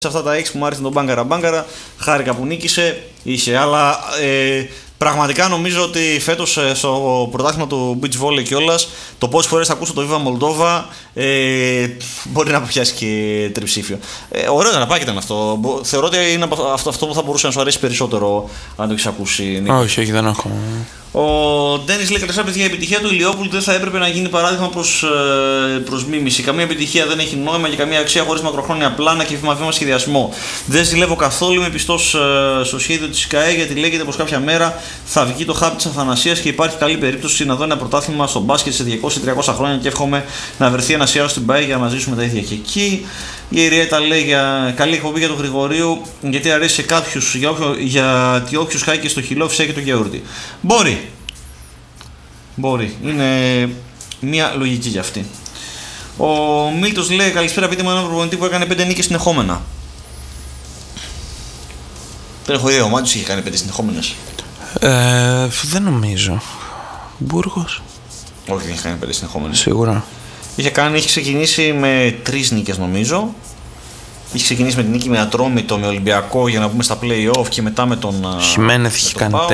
Σε αυτά τα 6 που μου άρεσαν τον Μπάγκαρα, χάρηκα που νίκησε, είχε, αλλά πραγματικά νομίζω ότι φέτος στο πρωτάθλημα του Beach Volley κιόλας, το πόσες φορές θα ακούσω το Viva Moldova μπορεί να πιάσει και τριψήφιο. Ωραίο να πάει ήταν αυτό. Θεωρώ ότι είναι αυτό που θα μπορούσε να σου αρέσει περισσότερο αν το έχεις ακούσει. Όχι, δεν έχω. Ο Ντένις λέει: καλησπέρα, παιδιά. Η επιτυχία του Ηλιόπουλου δεν θα έπρεπε να γίνει παράδειγμα προς μίμηση. Καμία επιτυχία δεν έχει νόημα και καμία αξία χωρίς μακροχρόνια πλάνα και βήμα-βήμα σχεδιασμό. Δεν ζηλεύω καθόλου, είμαι πιστός στο σχέδιο της ΚΑΕ, γιατί λέγεται πως κάποια μέρα θα βγει το χάπι της Αθανασίας και υπάρχει καλή περίπτωση να δω ένα πρωτάθλημα στο μπάσκετ σε 200-300 χρόνια και εύχομαι να βρεθεί ένα ιάρο στην ΠΑΕ για να ζήσουμε τα ίδια και εκεί. Η Ιριέτα λέει για καλή εκπομπή για τον Γρηγορίου, γιατί αρέσει σε κάποιους, γιατί όποιος χάει και στο χυλό φυσάει και το γιαούρτι. Μπορεί. Είναι μια λογική για αυτή. Ο Μίλτος λέει: καλησπέρα, πείτε μου έναν προπονητή που έκανε 5 νίκες συνεχόμενα. Δεν έχω ιδέα, ο Μάντζος είχε κάνει 5 συνεχόμενες. Δεν νομίζω. Μπούργος. Όχι, δεν είχε κάνει 5 συνεχόμενες. Σίγουρα. Είχε ξεκινήσει με 3 νίκες νομίζω. Είχε ξεκινήσει με την νίκη με Ατρόμητο, με Ολυμπιακό για να μπούμε στα play-off και μετά με τον. Χιμένεθ έχει κάνει 4.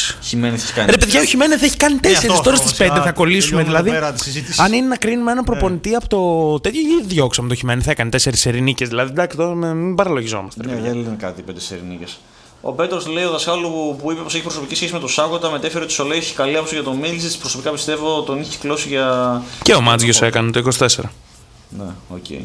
Ρε παιδιά, ο Χιμένεθ έχει κάνει 4. Τώρα στις 5 θα κολλήσουμε. Δηλαδή, αν είναι να κρίνουμε έναν προπονητή από το τέτοιο, διώξαμε το Χιμένεθ. Θα έκανε 4 σερινίκες. Δηλαδή, εντάξει, τώρα μην παραλογιζόμαστε. Ναι, δεν λένε κάτι 5 σερινίκες. Ο Πέτρος λέει: ο δασκάλου που είπε πως έχει προσωπική σχέση με τον Σάκοτα, μετέφερε ότι ο Σολέ έχει καλή άποψη για τον Μίλτζιτς. Προσωπικά πιστεύω τον έχει κυκλώσει για. Και ο Μάτζιος έκανε το 24. Ναι, οκ.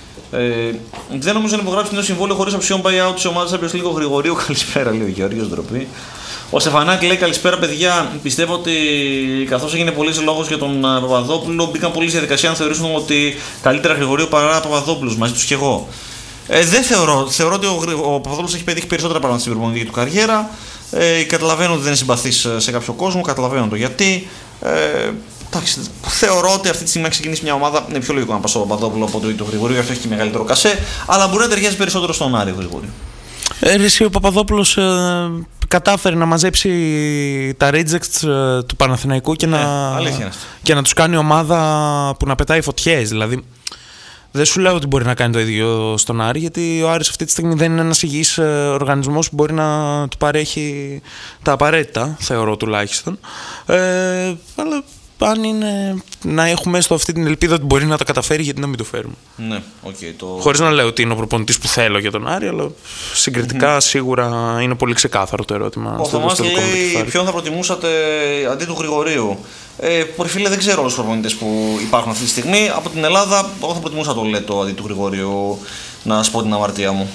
Δεν νομίζω να υπογράψει νέο συμβόλαιο χωρίς option buyout της ομάδας κάποιος λίγο Γρηγορίου. Καλησπέρα, λέει ο Γεωργίος, ντροπή. Ο Στεφανάκη λέει: καλησπέρα, παιδιά. Πιστεύω ότι καθώς έγινε πολλής λόγος για τον Παπαδόπουλο, μπήκαν πολλοί στη διαδικασία να θεωρήσουν ότι καλύτερα Γρηγορίου παρά Παπαδόπουλος. Μαζί τους κι εγώ. Δεν θεωρώ. Θεωρώ ότι ο Παπαδόπουλος έχει πετύχει περισσότερα πράγματα στην προπονητική του καριέρα. Καταλαβαίνω ότι δεν είναι συμπαθής σε κάποιο κόσμο, καταλαβαίνω το γιατί. Εντάξει, θεωρώ ότι αυτή τη στιγμή να ξεκινήσει μια ομάδα είναι πιο λογικό να πάει στον Παπαδόπουλο από το Γρηγορίου, αυτό έχει και μεγαλύτερο κασέ, αλλά μπορεί να ταιριάζει περισσότερο στον Άρη ο Γρηγορίου. Εσύ ο Παπαδόπουλος κατάφερε να μαζέψει τα rejects του Παναθηναϊκού και, και να τους κάνει ομάδα που να πετάει φωτιές. Δηλαδή, δεν σου λέω ότι μπορεί να κάνει το ίδιο στον Άρη, γιατί ο Άρης αυτή τη στιγμή δεν είναι ένας υγιής οργανισμός που μπορεί να του παρέχει τα απαραίτητα, θεωρώ τουλάχιστον. Αλλά αν είναι να έχουμε στο αυτή την ελπίδα ότι μπορεί να τα καταφέρει, γιατί να μην το φέρουμε. Ναι, okay, χωρίς να λέω ότι είναι ο προπονητής που θέλω για τον Άρη, αλλά συγκριτικά σίγουρα είναι πολύ ξεκάθαρο το ερώτημα. Ο Θωμάς λέει: ποιον θα προτιμούσατε αντί του Γρηγορίου? Φίλε, δεν ξέρω όλους τους προπονητές που υπάρχουν αυτή τη στιγμή. Από την Ελλάδα, εγώ θα προτιμούσα το Λέτο αντί του Γρηγορίου, να σας πω την αμαρτία μου.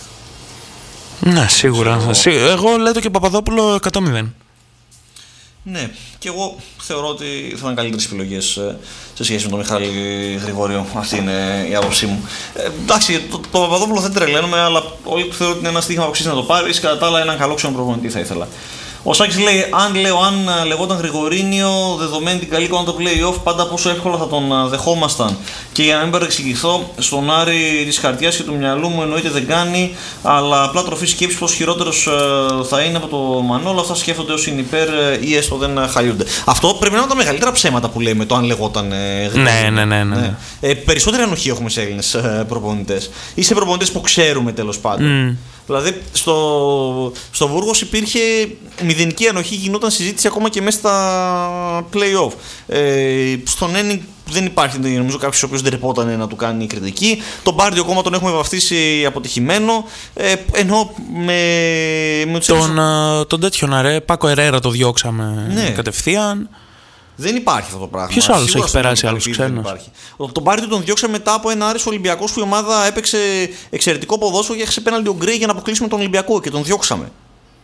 Ναι, σίγουρα. Εγώ Λέτο και Παπαδόπουλο 100-0. Ναι, και εγώ θεωρώ ότι θα ήταν καλύτερες επιλογές σε σχέση με τον Μιχάλη Γρηγόριο. Αυτή είναι η άποψή μου. Εντάξει, το Παπαδόπουλο δεν τρελαίνομαι, αλλά όλοι θεωρώ ότι είναι ένα στοίχημα που αξίζει να το πάρει. Κατά τα άλλα, έναν καλό ξένο προπονητή θα ήθελα. Ο Σάκης λέει: αν λεγόταν Γρηγορίνιο, δεδομένη την καλή εικόνα του play-off, πάντα πόσο εύκολα θα τον δεχόμασταν. Και για να μην παρεξηγηθώ, στον Άρη της χαρτιάς και του μυαλού μου εννοείται δεν κάνει, αλλά απλά τροφή σκέψη πως χειρότερος θα είναι από το Μανόλο. Αυτά σκέφτονται όσοι είναι υπέρ ή έστω δεν χαλιούνται. Αυτό πρέπει να είναι τα μεγαλύτερα ψέματα που λέμε το αν λεγόταν Γρηγορίνιο. Ναι. Περισσότερη ανοχή έχουμε σε Έλληνες προπονητές ή σε προπονητές που ξέρουμε τέλος πάντων. Δηλαδή στο Βούργος υπήρχε μηδενική ανοχή, γινόταν συζήτηση ακόμα και μέσα στα play-off. Στον Ένινγκ δεν υπάρχει, νομίζω, κάποιος ο οποίος δεν ρεπόταν να του κάνει κριτική. Τον Μπάρντιο ακόμα τον έχουμε βαφτίσει αποτυχημένο. Ενώ με τους τον τέτοιον Πάκο Ερέρα το διώξαμε κατευθείαν. Δεν υπάρχει αυτό το πράγμα. Ποιος άλλος έχει περάσει, άλλος ξένος? Τον Μπάρντιο τον διώξαμε μετά από ένα Άρης Ολυμπιακός που η ομάδα έπαιξε εξαιρετικό ποδόσφαιρο και έχασε πέναλτι ο Γκρέι για να αποκλείσουμε τον Ολυμπιακό και τον διώξαμε.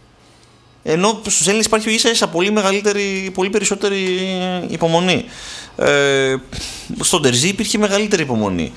Ενώ στους Έλληνες υπάρχει ίσα πολύ περισσότερη υπομονή. Στον Τερζή υπήρχε μεγαλύτερη υπομονή.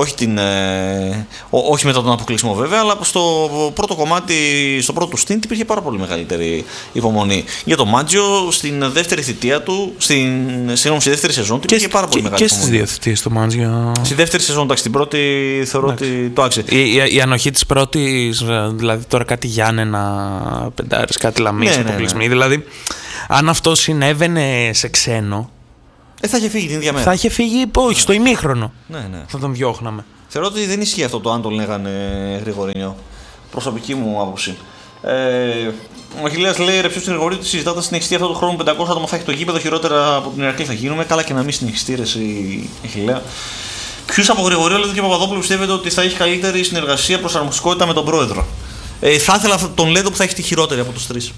Όχι μετά τον αποκλεισμό βέβαια, αλλά στο πρώτο κομμάτι, στο πρώτο στint υπήρχε πάρα πολύ μεγαλύτερη υπομονή. Για τον Μάντζιο στην δεύτερη θητεία του, στη δεύτερη σεζόν του υπήρχε πάρα πολύ μεγάλη υπομονή. Και στις δύο θητείες του Μάντζιο. Στη δεύτερη σεζόν, εντάξει, την πρώτη θεωρώ ότι το άξιζε. Η ανοχή της πρώτης, δηλαδή τώρα κάτι Γιάννενα, Πεντάρες, κάτι Λαμίες, αποκλεισμοί. Δηλαδή, αν αυτό συνέβαινε σε ξένο, θα είχε φύγει την ίδια μέρα. Θα είχε φύγει, όχι, στο ημίχρονο. Ναι. Θα τον διώχναμε. Θεωρώ ότι δεν ισχύει αυτό το αν τον λέγανε Γρηγορίνιο. Προσωπική μου άποψη. Ο Αχιλλέας λέει: ρε, ποιος στην Γρηγορίου ότι συζητάτε να συνεχιστεί αυτό το χρόνο 500 άτομα θα έχει το γήπεδο, χειρότερα από την Ηρακλή θα γίνουμε. Καλά και να μην συνεχιστεί, ρε, η Αχιλλέα. Ποιους από Γρηγορίου, λέει, και Παπαδόπουλο, πιστεύετε ότι θα έχει καλύτερη συνεργασία, προσαρμοστικότητα με τον πρόεδρο? Θα ήθελα τον Λέδο που θα έχει τη χειρότερη από τους τρεις.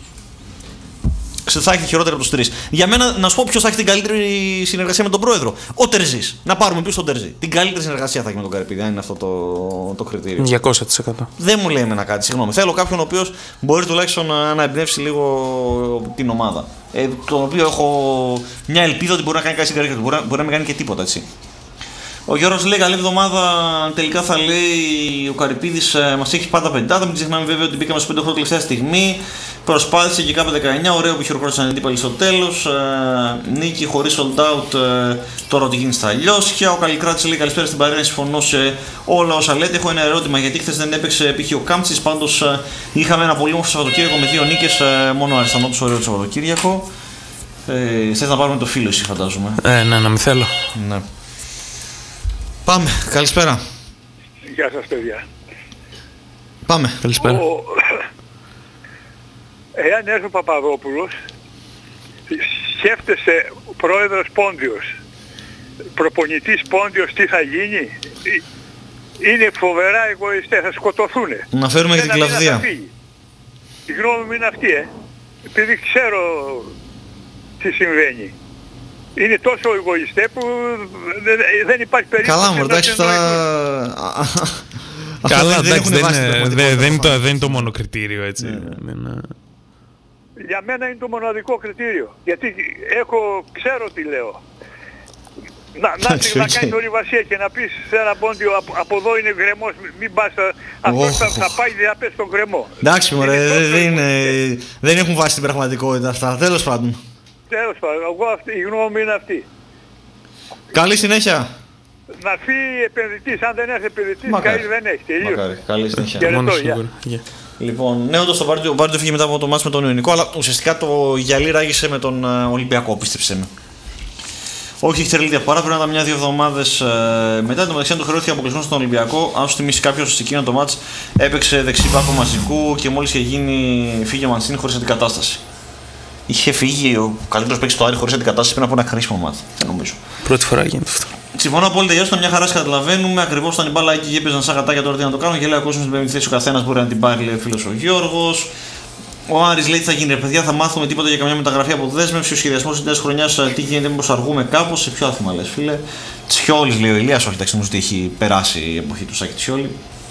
Θα έχει τη χειρότερη από τους τρεις. Για μένα, να σου πω ποιος θα έχει την καλύτερη συνεργασία με τον πρόεδρο. Ο Τερζής. Να πάρουμε πίσω τον Τερζή. Την καλύτερη συνεργασία θα έχει με τον Καρυπίδη, αν είναι αυτό το κριτήριο. 200%. Δεν μου λέει εμένα κάτι, συγγνώμη. Θέλω κάποιον ο οποίος μπορεί τουλάχιστον να εμπνεύσει λίγο την ομάδα. Τον οποίο έχω μια ελπίδα ότι μπορεί να κάνει κάτι στην καριέρα του. Μπορεί να μην κάνει και τίποτα, έτσι. Ο Γιώργος λέει: καλή εβδομάδα. Τελικά θα λέει ο Καρυπίδης μας έχει πάντα πεντάδα. Μην ξεχνάμε βέβαια ότι μπήκαμε στους 5 χρόνια τελευταία στιγμή. Προσπάθησε και κάπου 19. Ωραίο που χειροκρότησαν αντίπαλοι στο τέλος. Νίκη χωρίς sold out. Τώρα ότι γίνει στα Λιώσια. Ο Καλλικράτης λέει: καλησπέρα στην παρέα. Συμφωνώ σε όλα όσα λέτε. Έχω ένα ερώτημα γιατί χθες δεν έπαιξε π.χ. ο Κάμψης. Πάντως είχαμε ένα πολύ όμορφο Σαββατοκύριακο με 2 νίκες. Μόνο ο Αριστανόπουλος ωραίο το Σαββατοκύριακο. Θες να πάρουμε το φίλο, εσύ φαντάζομαι. Ναι, να μην θέλω. Ναι. Πάμε, καλησπέρα. Γεια σας, παιδιά. Πάμε. Καλησπέρα. Εάν έρθει ο Παπαδόπουλος, σκέφτεσαι πρόεδρος Πόντιος, προπονητής Πόντιος, τι θα γίνει? Είναι φοβερά εγωιστές, θα σκοτωθούνε. Να φέρουμε και την Κλαβδία. Η γνώμη μου είναι αυτή, επειδή ξέρω τι συμβαίνει. Είναι τόσο εγωιστέ που δεν υπάρχει περίπτωση. Καλά μου, εντάξει, καλά, εντάξει, δεν είναι το μόνο κριτήριο, έτσι. Για μένα είναι το μοναδικό κριτήριο. Γιατί ξέρω τι λέω. Να κάνεις ορειβασία και να πεις σε ένα Πόντιο από εδώ είναι γκρεμός, μην πας, αυτός θα πάει να πες στον γκρεμό. Εντάξει μωρέ, δεν έχουν βάσει την πραγματικότητα αυτά, τέλος πάντων. Τέλος πάντων, η γνώμη είναι αυτή. Καλή συνέχεια. Να φύγει επενδυτής, αν δεν έρθει επενδυτής, καλή δεν έχει. Τελείως. Καλή συνέχεια. Λοιπόν, ναι, όντως ο Μπάρντιο φύγε μετά από το μάτς με τον Ιωνικό, αλλά ουσιαστικά το γυαλί ράγισε με τον Ολυμπιακό, πίστεψε με. Όχι, έχει τερλή διαφορά. Πριν από 1-2 εβδομάδες μετά την μεταξύ του χρεώθηκε αποκλεισμό στον Ολυμπιακό. Αν σου θυμίσει κάποιος σε εκείνο το μάτς έπαιξε δεξί μπάκο μαζικού και μόλις είχε φύγει ο Μαντσίνη χωρίς αντικατάσταση. Είχε φύγει ο καλύτερος παίκτης του Άρη χωρίς αντικατάσταση πριν από ένα χρήσιμο μάτς. Δεν νομίζω. Πρώτη φορά γίνεται αυτό. Συμφωνώ απόλυτα, ήταν μια χαρά, καταλαβαίνουμε. Ακριβώς όταν η μπάλα εκεί έπαιζαν σαν γατάκια, τώρα τι να το κάνουν. Και λέει ο κόσμος στην πέμπτη θέση ο καθένας μπορεί να την πάρει, λέει ο φίλος ο Γιώργος. Ο Άρης λέει τι θα γίνει, ρε παιδιά, θα μάθουμε τίποτα για καμιά μεταγραφή από δέσμευση. Ο σχεδιασμός της νέας χρονιάς τι γίνεται, μήπως αργούμε κάπως. Σε ποιο άθλημα λες, φίλε? Τσιόλης λέει ο Ηλίας, όχι, εντάξει, νομίζω ότι έχει περάσει η εποχή του Σάκη Τσιόλη.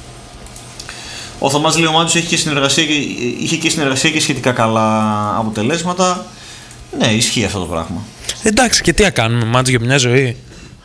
Ο Θωμάς λέει ο Μάντζος είχε και συνεργασία και σχετικά καλά αποτελέσματα. Ναι, ισχύει αυτό το πράγμα. Εντάξει, και τι να κάνουμε, Μάντζο για μια ζωή.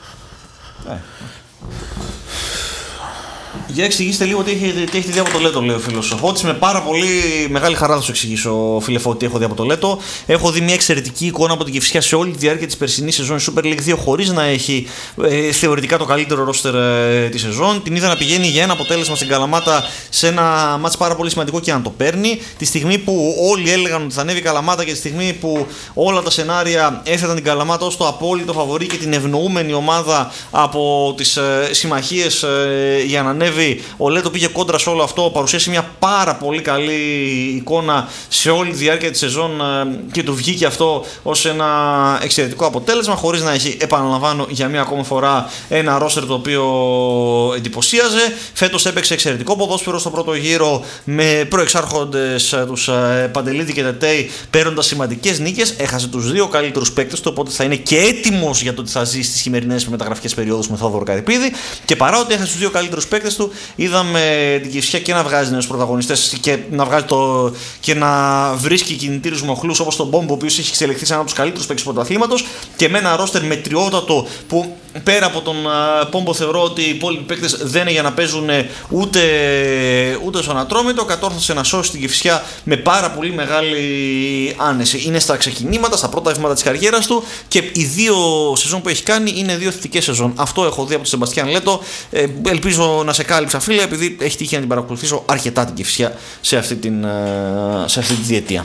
Για εξηγήστε λίγο τι έχετε δει από το Λέτο, λέει ο φίλος. Φώτης, με πάρα πολύ μεγάλη χαρά θα σου εξηγήσω, φίλε Φώτη, τι έχω δει από το Λέτο. Έχω δει μια εξαιρετική εικόνα από την Κηφισιά σε όλη τη διάρκεια της περσινής σεζόν Super League 2, χωρίς να έχει θεωρητικά το καλύτερο ρόστερ τη σεζόν. Την είδα να πηγαίνει για ένα αποτέλεσμα στην Καλαμάτα σε ένα μάτς πάρα πολύ σημαντικό και να το παίρνει. Τη στιγμή που όλοι έλεγαν ότι θα ανέβει η Καλαμάτα και τη στιγμή που όλα τα σενάρια έθεταν την Καλαμάτα ως το απόλυτο φαβορί και την ευνοούμενη ομάδα από τις συμμαχίες για να ανέβει. Ο Λέτο πήγε κόντρα σε όλο αυτό, παρουσίασε μια πάρα πολύ καλή εικόνα σε όλη τη διάρκεια της σεζόν και του βγήκε αυτό ως ένα εξαιρετικό αποτέλεσμα, χωρίς να έχει, επαναλαμβάνω για μία ακόμη φορά, ένα ρόστερ το οποίο εντυπωσίαζε. Φέτος έπαιξε εξαιρετικό ποδόσφαιρο στο πρώτο γύρο με προεξάρχοντες τους Παντελίδη και Τετέι, παίρνοντας σημαντικές νίκες. Έχασε τους δύο καλύτερους παίκτες του, οπότε θα είναι και έτοιμος για το ότι θα ζει στις χειμερινές μεταγραφικές περιόδους με Θόδωρο Καρυπίδη. Και παρά ότι έχασε τους δύο καλύτερους παίκτες του, είδαμε την Κηφισιά και να βγάζει νέους πρωταγωνιστές και να βρίσκει κινητήρους μοχλούς όπως τον Μπόμπο, ο οποίος έχει εξελιχθεί σαν ένα από τους καλύτερους παίκτες του πρωταθλήματος, και με ένα ρόστερ μετριότατο που πέρα από τον Πόμπο θεωρώ ότι οι υπόλοιποι παίκτες δεν είναι για να παίζουν ούτε στον Ατρόμητο. Κατόρθωσε να σώσει την Κηφισιά με πάρα πολύ μεγάλη άνεση. Είναι στα ξεκινήματα, στα πρώτα βήματα της καριέρας του και οι δύο σεζόν που έχει κάνει είναι δύο θετικές σεζόν. Αυτό έχω δει από τον Σεμπαστιάν Λέτο. Ελπίζω να σε κάλυψα, φίλε, επειδή έχει τύχει να την παρακολουθήσω αρκετά την Κηφισιά σε αυτή τη διετία.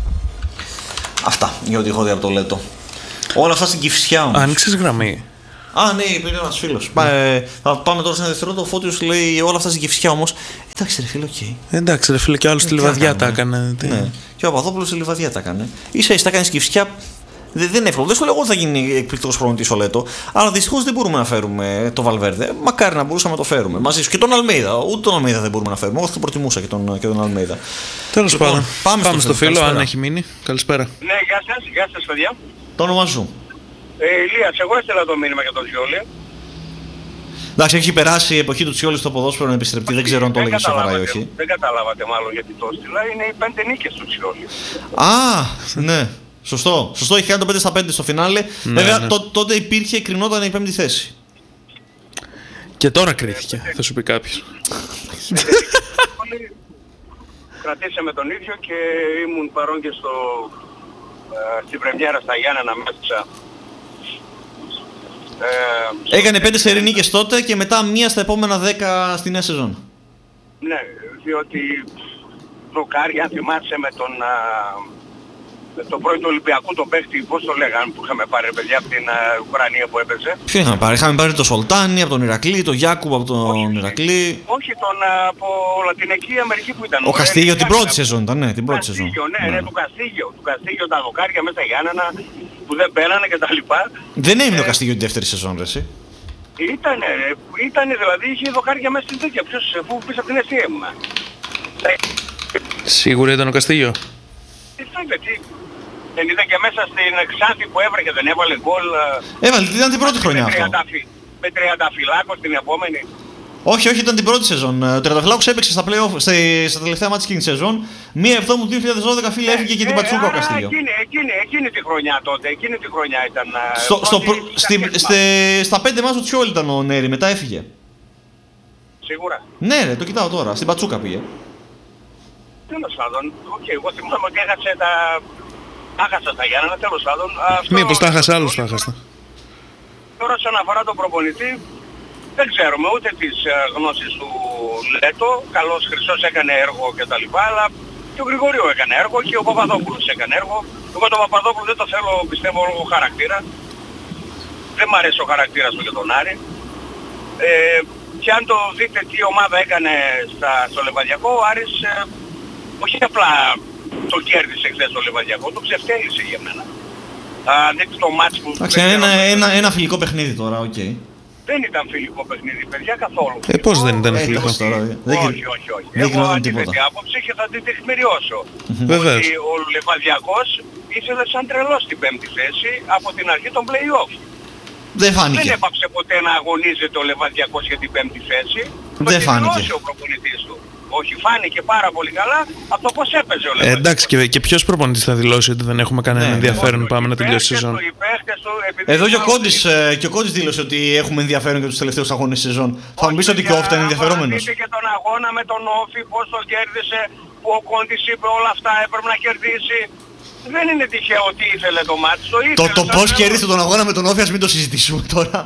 Αυτά για ό,τι έχω δει από το Λέτο. Όλα αυτά στην Κηφισιά όμως. Άνοιξες γραμμή. Α, ναι, είπε ένας φίλος. Θα πάμε τώρα σε ένα δευτερόλεπτο. Ο Φώτιος λέει όλα αυτά στην Κηφισιά όμως. Εντάξει, ρε φίλε, οκ. Εντάξει, ρε φίλε, και ο άλλος στη Λιβαδιά τα έκανε. Ναι, και ο Παπαδόπουλος στη Λιβαδιά τα έκανε. Ίσα-ίσα τα κάνει στην Κηφισιά. Δεν είναι εύκολο. Δεν σου λέω ότι θα γίνει εκπληκτικός προπονητής ο Λέτο, αλλά δυστυχώς δεν μπορούμε να φέρουμε το Βαλβέρδε. Μακάρι να μπορούσαμε να το φέρουμε μαζί σου. Και τον Αλμέιδα. Ούτε τον Αλμέιδα δεν μπορούμε να φέρουμε. Εγώ θα τον προτιμούσα και τον Αλμέιδα. Τέλος πάντων. Πάμε στο φίλο, αν έχει μείνει. Καλησπέρα. Ναι, γεια σας παιδιά. Το όνομα σου. Ηλίας, εγώ έστειλα το μήνυμα για τον Τσιόλι. Εντάξει, έχει περάσει η εποχή του Τσιόλι στο ποδόσφαιρο να επιστρεπτεί. Δεν ξέρω αν το έλεγε σοβαρά ή όχι. Δεν καταλάβατε μάλλον γιατί το έστειλα. Είναι οι 5 νίκες του Τσιόλι. Α, ναι. Σωστό. Είχε κάνει το 5-5 στο φινάλε. Ναι, βέβαια ναι. τότε υπήρχε, κρινόταν η 5η θέση. Και τώρα κρίθηκε, θα σου πει κάποιος. Κρατήσαμε τον ίδιο και ήμουν παρόν και στην πρεμιέρα στα Γιάννενα μέσα. Έκανε 5 σερί νίκες τότε και μετά μία στα επόμενα 10 στη νέα σεζόν. Ναι, διότι δοκάρι, αν θυμάσαι με τον πρώτο Ολυμπιακό τον παίχτη, πώς το λέγανε που είχαμε πάρει παιδιά από την Ουκρανία που έπαιζε. Ποιο είχαμε πάρει, είχαμε πάρει τον Σολτάνι από τον Ηρακλή, τον Γιάκου από τον Ηρακλή. Όχι, τον από Λατινική Αμερική που ήταν. Ο Καστίγιο την πρώτη σεζόν ήταν, ναι, την πρώτη σεζόν. Ναι, του Καστίγιο τα δοκάρια μέσα Γιάννενα που δεν πέρανε και τα λοιπά. Δεν έμεινε ο Καστίγιο την δεύτερη σεζόν, ρε εσύ. Ήτανε δηλαδή, είχε δοκάρια μέσα στην τέτοια, που πίσω από την αιστεία μου. Σίγουρα ήταν ο Καστίγιο. Δεν ήταν και μέσα στην Ξάνθη που έβρεχε, δεν έβαλε γκολ. Έβαλε, ήταν την πρώτη χρονιά αυτό. Με Τριανταφυλάκος την επόμενη. Όχι, ήταν την πρώτη σεζόν. Ο Τριανταφυλάκος έπαιξε στα play-off, στα τελευταία μάτια εκείνη τη σεζόν. 1 Εβδόμου 2012 φίλε έφυγε και την Πατσούκα ο Καστίγιο. Εκείνη τη χρονιά τότε, εκείνη τη χρονιά ήταν. Στα 5 μάτια του Τσιόλι ήταν ο Νέρη, μετά έφυγε. Σίγουρα. Ναι, ρε, το κοιτάω τώρα, στην Πατσούκα πήγε. Τέλος πάντων, εγώ θυμάμαι ότι έχασα τα Γιάννενα, τέλος πάντων. Μήπως τα έχασε, άλλους τα έχασε. Τώρα όσον αφορά τον προπονητή, δεν ξέρουμε ούτε τις γνώσεις του Λέτο, καλός Χρυσός έκανε έργο κτλ. Αλλά και ο Γρηγορίου έκανε έργο και ο Παπαδόπουλος έκανε έργο. Εγώ τον Παπαδόπουλο δεν το θέλω, πιστεύω, λόγω χαρακτήρα. Δεν μ' αρέσει ο χαρακτήρας του για τον Άρη. Και αν το δείτε τι ομάδα έκανε στο Λεβαδιακό, ο Άρης όχι απλά το κέρδισε χθες το Λεβαδιακό, το ξεφτέλησε για μένα. Δείτε το μάτς που... Εντάξει, ένα φιλικό παιχνίδι τώρα, οκ. Δεν ήταν φιλικό παιχνίδι, παιδιά, καθόλου. Πώς δεν ήταν φιλικό? Όχι. Εγώ αντίθετη άποψη και θα την τεκμηριώσω. Ότι ο Λεβαδιακός ήθελε σαν τρελός στην 5η θέση από την αρχή των play-off. Δεν φάνηκε. Δεν έπαψε ποτέ να αγωνίζεται ο Λεβαδιακός για την 5η θέση. Δεν φάνηκε. Ο προπονητής του. Όχι, φάνηκε πάρα πολύ καλά από το πώς έπαιζε ο Λεβαδιακός. Εντάξει, και ποιος προπονητής θα δηλώσει ότι δεν έχουμε κανένα ενδιαφέρον, πάμε να τελειώσει η σεζόν. Εδώ και ο Κόντης δήλωσε ότι έχουμε ενδιαφέρον για τους τελευταίους αγώνες της σεζόν. Θα μου πεις ότι και ο Όφη ήταν ενδιαφερόμενος. Δείτε και τον αγώνα με τον Όφη, πώς το κέρδισε, που ο Κόντης είπε όλα αυτά, έπρεπε να κερδίσει. Δεν είναι τυχαίο ότι ήθελε το μάτι. Το πώς κέρδισε τον αγώνα με τον Όφη, ας μην το συζητήσουμε τώρα.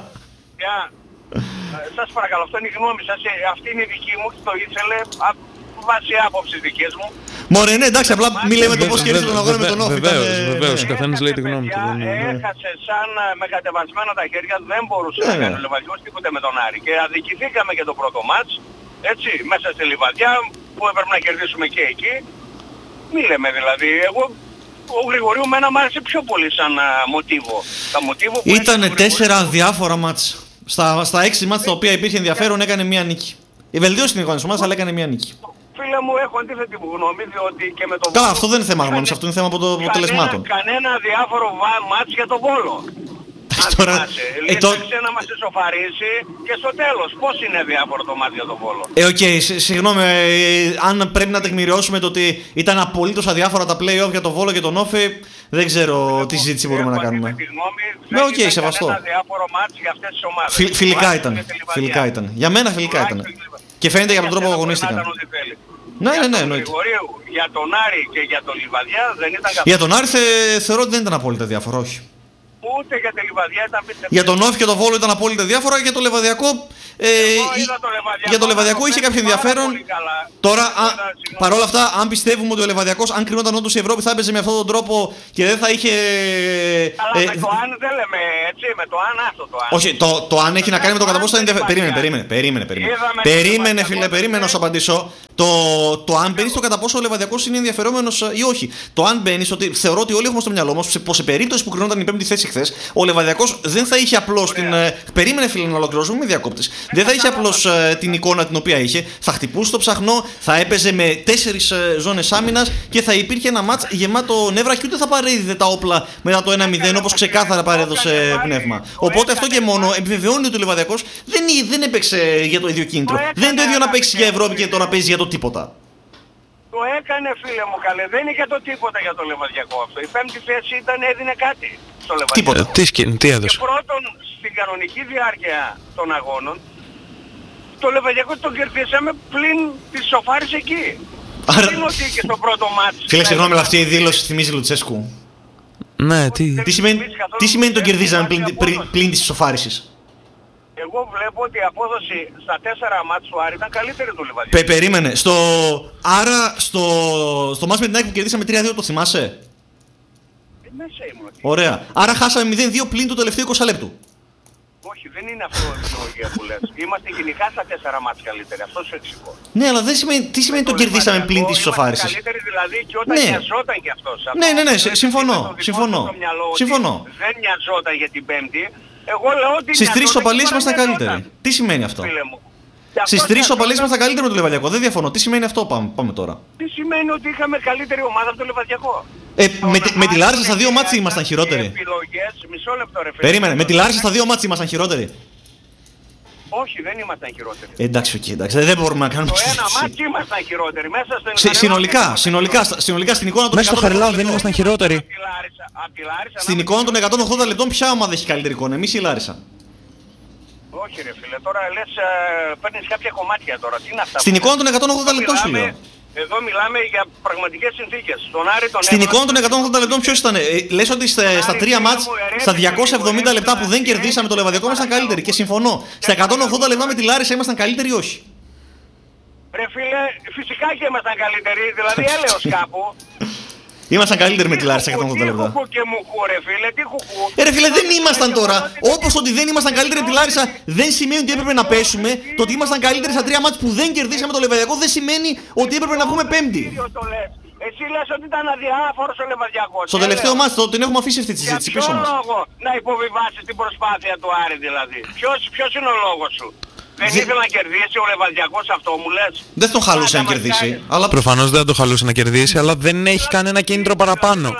Σας παρακαλώ, αυτό είναι η γνώμη σας. Αυτή είναι η δική μου, το ήθελε βάσει άποψης δικές μου. Μωρέ, ναι, εντάξει, απλά μη λέμε το πώς κέρδισε τον αγώνα με τον Όφη. Βεβαίως, ο καθένας λέει τη γνώμη του. Έχασε σαν με κατεβασμένα τα χέρια, δεν μπορούσε να κάνει ο Λεβαδιακός τίποτε με τον Άρη. Και αδικηθήκαμε και το πρώτο μάτς, έτσι, μέσα στη Λιβαδιά, που έπρεπε να κερδίσουμε και εκεί. Μη λέμε δηλαδή, εγώ... Ο Γρηγορίου μένα μου άρεσε πιο πολύ σαν μοτίβο. Ήτανε 4 αδιάφορα μάτς. Στα 6 μάτς τα οποία υπήρχε ενδιαφέρον έκανε μία νίκη. Η βελτίωση στην εικόνα της ομάδας, αλλά έκανε μία νίκη. Φίλε μου, έχω αντίθετη γνώμη, διότι και με τον Καλά, αυτό δεν είναι θέμα γνώμης, αυτό είναι θέμα αποτελεσμάτων. Κανένα αδιάφορο μάτς για τον Βόλο. Τώρα, Λύσαξε να μας ισοφαρίσει και στο τέλος πώς είναι διάφορο το μάτι για τον Βόλο. Συγγνώμη, αν πρέπει να τεκμηριώσουμε το ότι ήταν απολύτως αδιάφορα τα play-off για τον Βόλο και τον Όφη, δεν ξέρω τι συζήτηση μπορούμε να κάνουμε. Ναι, σεβαστό. Ένα διάφορο μάτι για αυτές τις ομάδες. Φιλικά ήταν. Για μένα φιλικά ήταν. Και φαίνεται για τον τρόπο που αγωνίστηκαν. Ναι, εννοείται. Για τον Άρη και για τον Λιβαδιά δεν ήταν καθόλου. Για τον Άρη θεωρώ ότι δεν ήταν απόλυτα διάφορο, όχι. Ούτε για τη Λιβαδιά ήταν πίστευτο. Για τον Όφη και τον Βόλο ήταν απόλυτα διάφορα. Για το Λεβαδιακό, για το Λεβαδιακό είχε κάποιο ενδιαφέρον. Τώρα, παρόλα αυτά, αν πιστεύουμε ότι ο Λεβαδιακός, αν κρινόταν όντως η Ευρώπη, θα έπαιζε με αυτόν τον τρόπο και δεν θα είχε. Αλλά με το αν δεν λέμε έτσι, με το αν αυτό το αν. Όχι, το αν έχει να κάνει με το κατά πόσο θα είναι. Περίμενε, φίλε, περίμενε να σου απαντήσω. Το αν μπαίνει στο κατά πόσο ο Λεβαδιακός είναι ενδιαφερόμενος ή όχι. Το αν μπαίνει, ότι θεωρώ ότι όλοι έχουμε στο μυαλό μας πως σε περίπτωση που κρινόταν η πέμπτη θέση χθες, ο Λεβαδιακός δεν θα είχε απλώς την. Περίμενε, φίλε, να ολοκληρώσουμε, με διακόπτης. Δεν θα είχε απλώς την εικόνα την οποία είχε. Θα χτυπούσε το ψαχνό, θα έπαιζε με 4 ζώνες άμυνας και θα υπήρχε ένα μάτς γεμάτο νεύρα και ούτε θα παρέδιδε τα όπλα μετά το 1-0 όπως ξεκάθαρα παρέδωσε πνεύμα. Οπότε αυτό και μόνο επιβεβαιώνει ότι ο Λεβαδιακός δεν έπαιξε για το ίδιο κίνητρο. Δεν είναι το ίδιο να παίξει για Ευρώπη και το να παίζει για το τίποτα. Το έκανε, φίλε μου, καλέ. Δεν είχε το τίποτα για το Λεβαδιακό αυτό. Η πέμπτη θέση έδινε κάτι στο Λεβαδιακό. Τίποτα. Τι έδωσε. Και πρώτον, στην κανονική διάρκεια των αγώνων, το Λεβαδιακό τον κερδίσαμε πλην τη σοφάρης εκεί. Άρα... Είναι ότι και στο πρώτο μάτς. Φίλε, συγγνώμη, αλλά αυτή η δήλωση θυμίζει Λουτσέσκου. Ναι, τι σημαίνει τον κερδίζαμε πλην της σοφάρισης. Εγώ βλέπω ότι η απόδοση στα 4 μάτς του Άρη ήταν καλύτερη του Λιβαδιακού. Περίμενε. Άρα στο μάτς με την ΑΕΚ που κερδίσαμε 3-2 το θυμάσαι? Μέσα ήμουν. Ωραία. Άρα χάσαμε 0-2 πλην το τελευταίο 20 λεπτού. Όχι, δεν είναι αυτό η λογία που λες. Είμαστε γενικά στα 4 μάτς καλύτεροι. Αυτό σου εξηγώ. Ναι, αλλά τι σημαίνει το κερδίσαμε πλην της σοφάρισης. Καλύτεροι δηλαδή και όταν νοιαζόταν κι αυτός. Ναι, συμφωνώ. Δεν νοιαζόταν για την Πέμπτη. Εγώ λέω ότι στις 3 ισοπαλίες ήμασταν καλύτεροι. Τι σημαίνει αυτό? Στις 3 ισοπαλίες ήμασταν καλύτεροι με το Λεβαδιακό. Δεν διαφωνώ. Τι σημαίνει αυτό? Πάμε τώρα. Τι σημαίνει ότι είχαμε καλύτερη ομάδα από το Λεβαδιακό? Με τη Λάρισα στα 2 μάτς ήμασταν χειρότεροι. Μισό λεπτό, ρε φίλε. Περίμενε. Με τη Λάρισα στα 2 μάτς ήμασταν χειρότεροι. Όχι, δεν ήμασταν χειρότεροι. Εντάξει, δεν μπορούμε να κάνουμε συζήτηση. Το ένα μάτς ήμασταν χειρότεροι. Μέσα συνολικά στην εικόνα των 180 μέσα στο Χαριλάου δεν ήμασταν χειρότεροι. Στην εικόνα των 180 λεπτών ποια ομάδα έχει καλύτερη εικόνα? Εμείς ή η Λάρισα? Όχι ρε φίλε, τώρα λες παίρνεις κάποια κομμάτια τώρα. Τι είναι αυτά? Στην εικόνα των 180 λεπτών σου λέω. Εδώ μιλάμε για πραγματικές συνθήκες. Στην εικόνα των 180 λεπτών ποιος ήταν? Λες ότι στα 3 μάτς, στα 270 λεπτά που δεν κερδίσαμε το Λεβαδιακό ήμασταν καλύτεροι. Και συμφωνώ. Στα 180 λεπτά με τη Λάρισα ήμασταν καλύτεροι ή όχι? Ρε φίλε, φυσικά και ήμασταν καλύτεροι. Δηλαδή έλεος κάπου. Ήμασταν καλύτεροι με τη Λάρισα 180 λεπτά. Τι κουκού και μουκού ρε φίλε, τι κουκού. Ρε φίλε, δεν ήμασταν τώρα. Όπως ότι δεν ήμασταν καλύτεροι με τη Λάρισα δεν σημαίνει ότι έπρεπε να πέσουμε. Το ότι ήμασταν καλύτεροι στα 3 μάτς που δεν κερδίσαμε το Λεβαδιακό δεν σημαίνει ότι έπρεπε να βγούμε πέμπτη. Εσύ λες ότι ήταν αδιάφορος ο Λεβαδιακός. Στο τελευταίο μάτς την έχουμε αφήσει αυτή τη συζήτηση πίσω μας. Για ποιο λόγο να υποβιβάσεις την προσπάθεια του Άρη δηλαδή? Ποιος είναι ο λόγος σου? Δεν ήθελε να κερδίσει ο Λεβαδιακός αυτό μου λες? Δεν τον χαλούσε να κερδίσει. Αλλά προφανώς δεν τον χαλούσε να κερδίσει, αλλά δεν έχει κανένα κίνητρο παραπάνω.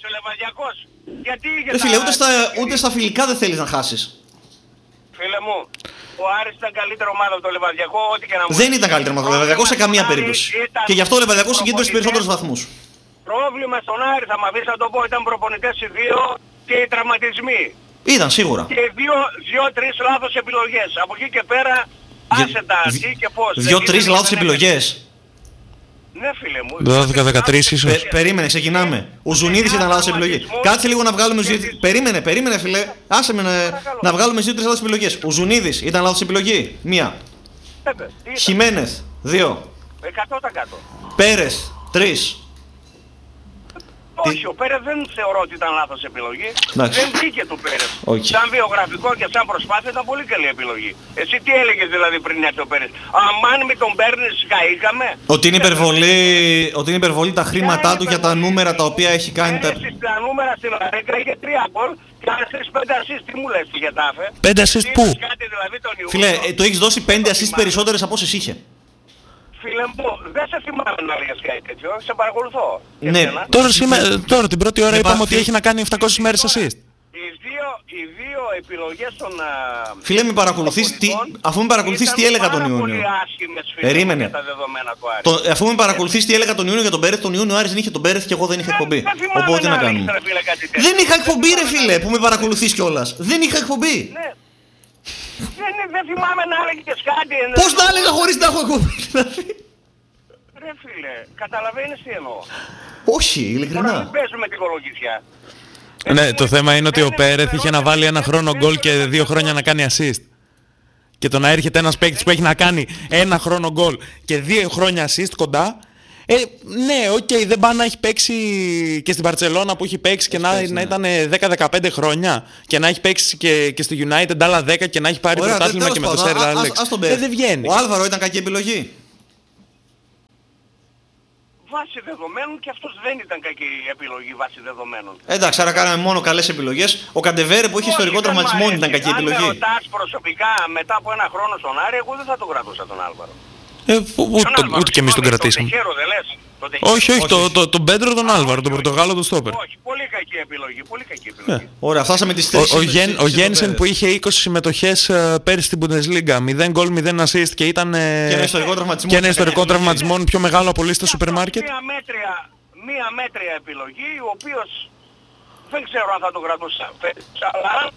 Ρε φίλε, ούτε στα φιλικά δεν θέλεις να χάσεις. Φίλε μου, ο Άρης ήταν καλύτερη ομάδα από το Λεβαδιακό, ό,τι και να μου. Δεν ήταν καλύτερη ομάδα από το Λεβαδιακό σε καμία περίπτωση. Και γι' αυτό ο Λεβαδιακός συγκέντρωσε περισσότερους βαθμούς. Πρόβλημα στον Άρη, θα μας πεις να το πω, ήταν προπονητές οι δύο και οι τραυματισμοί. Ήταν σίγουρα. Και 2-3 λάθος επιλογές. Από εκεί και πέρα, άσε τα τι και πώς. 2-3 λάθος επιλογές. Ναι φίλε μου. 12-13 ίσως. Περίμενε, ξεκινάμε. Ο Ζουνίδης ήταν λάθος επιλογή. Κάτσε λίγο να βγάλουμε Ζουνίδη. Περίμενε φίλε. Άσε με να βγάλουμε 2-3 λάθος επιλογές. Ο Ζουνίδης ήταν λάθος επιλογή. 1. Χιμένεθ 2. 100%. Πέρες 3. Όχι, ο Πέρες δεν θεωρώ ότι ήταν λάθος επιλογή. Δεν βγήκε του Πέρες. Σαν βιογραφικό και σαν προσπάθεια ήταν πολύ καλή επιλογή. Εσύ τι έλεγες δηλαδή πριν έρθει ο Πέρες? Αμάν με τον παίρνεις καήκαμε. Ότι είναι υπερβολή τα χρήματά του για τα νούμερα τα οποία έχει κάνει. Τα νούμερα στην Αρέκα είχε 3 γκολ και άλλες 3-5 assist. Τι μου λες τη Γετάφε? 5 assist πού? Φίλε, το έχεις δώσει 5 assist περισσότερες από όσες είχε. Φίλε μου, δεν σε θυμάμαι να λέγες κάτι τέτοιο, σε παρακολουθώ. Ναι. Τώρα την πρώτη ώρα είπαμε ότι έχει να κάνει 700 μέρες assist. Οι δύο επιλογές των... Φίλε, αφού με παρακολουθείς τι έλεγα τον Ιούνιο. Περίμενε. Αφού με παρακολουθείς τι έλεγα τον Ιούνιο για τον Πέρεθ, τον Ιούνιο Άρης δεν είχε τον Πέρεθ και εγώ δεν είχα εκπομπή. Οπότε τι να κάνουμε? Δεν είχα εκπομπή ρε φίλε, που με παρακολουθείς κιόλας. Δεν είχα εκπομπή. Δεν θυμάμαι να έλεγες κάτι. Πώς να έλεγα χωρίς να έχω εκπομπή? Ρε φίλε, καταλαβαίνεις τι εννοώ? Όχι, ειλικρινά. Τώρα μην παίζουμε την κολογισιά. Ναι, το θέμα είναι ότι ο Πέρεθ είχε να βάλει 1 χρόνο γκολ και 2 χρόνια να κάνει assist. Και το να έρχεται ένας παίκτης που έχει να κάνει 1 χρόνο γκολ και 2 χρόνια assist κοντά. Ναι, οκ, δεν πάει να έχει παίξει και στην Μπαρτσελώνα που έχει παίξει και να ήταν 10-15 χρόνια και να έχει παίξει και στη United άλλα 10 και να έχει πάρει πρωτάθλημα και με το Σέρ Άλεξ. Δεν βγαίνει. Ο Άλβαρο ήταν κακή επιλογή. Βάσει δεδομένων και αυτός δεν ήταν κακή επιλογή βάσει δεδομένων. Εντάξει, άρα κάναμε μόνο καλές επιλογές. Ο Καντεβέρε που είχε ιστορικό τραυματισμό ήταν κακή επιλογή. Αν με ρωτάς προσωπικά μετά από 1 χρόνο στον Άρη, εγώ δεν θα τον κρατούσα τον Άλβαρο. Ούτε και εμείς τον κρατήσαμε. Όχι, τον Πέντρο τον Άλβαρο, τον Πορτογάλο τον στόπερ. Όχι, πολύ κακή επιλογή, πολύ κακή επιλογή. Ωραία, φτάσαμε τις 3. Ο Γένσεν που είχε 20 συμμετοχές πέρυσι στην Bundesliga, 0 γκολ, 0 assist και ήταν και ένα ιστορικό τραυματισμό πιο μεγάλο από όλη στα σούπερ μάρκετ. Μία μέτρια επιλογή, ο οποίος δεν ξέρω αν θα τον κρατούσα, αλλά...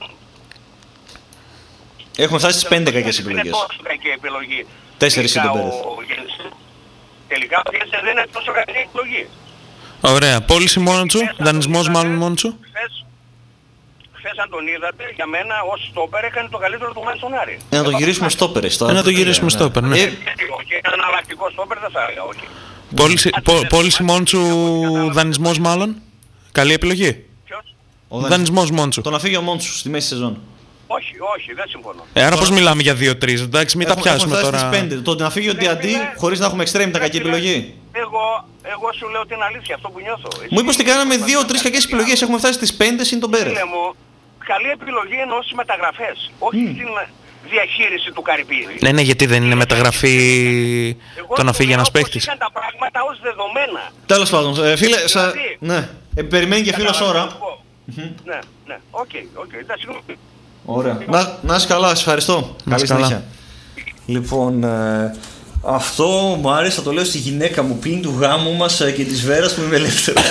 Έχουμε φτάσει στις 5 κακές επιλογές. Είναι τόσο κακή επιλογή. 4 στον Πέρεθ. Τελικά ο Γένσεν δεν είναι τόσο κακή επιλογή. Ωραία. Πώληση μόνο του, δανεισμός μάλλον μόνο του. Χθες αν τον είδατε, για μένα ως στόπερ έκανε το καλύτερο του μάτι στον Άρη. Να το γυρίσουμε στόπερ. Να το γυρίσουμε στόπερ, ναι. Και αναλλακτικό στόπερ δεν θα έλεγα, όχι. Πώληση μόνο του, δανεισμός μάλλον. Καλή επιλογή. Ποιος? Δανεισμός μόνο του. Το να φύγει ο Μόντσου στη μέση σεζόν. Όχι, δεν συμφωνώ. Άρα πώς μιλάμε για 2-3, εντάξει, μην τα πιάσουμε τώρα. Στις 5. Το να φύγει ο Διαντί χωρίς να έχουμε extreme ήταν κακή επιλογή. Εγώ σου λέω την αλήθεια, αυτό που νιώθω. Μου είπες ότι κάναμε 2-3 κακές επιλογές, έχουμε φτάσει στις 5 συν τον Πέρεθ. Καλή επιλογή εννοώ στις μεταγραφές, όχι στην διαχείριση του Καρυπίδη. Ναι, γιατί δεν είναι μεταγραφή το να φύγει ένας παίκτης. Εγώ τα πράγματα ως δεδομένα. Τέλος πάντων, φίλε, ναι, περιμένει και φίλος ώρα. Ναι, οκ, εντάξει. Ωραία. Να είσαι καλά, σας ευχαριστώ. Καλή συνέχεια. Λοιπόν, αυτό μου άρεσε, θα το λέω στη γυναίκα μου πριν του γάμου μας και της Βέρας που είμαι ελεύθερος.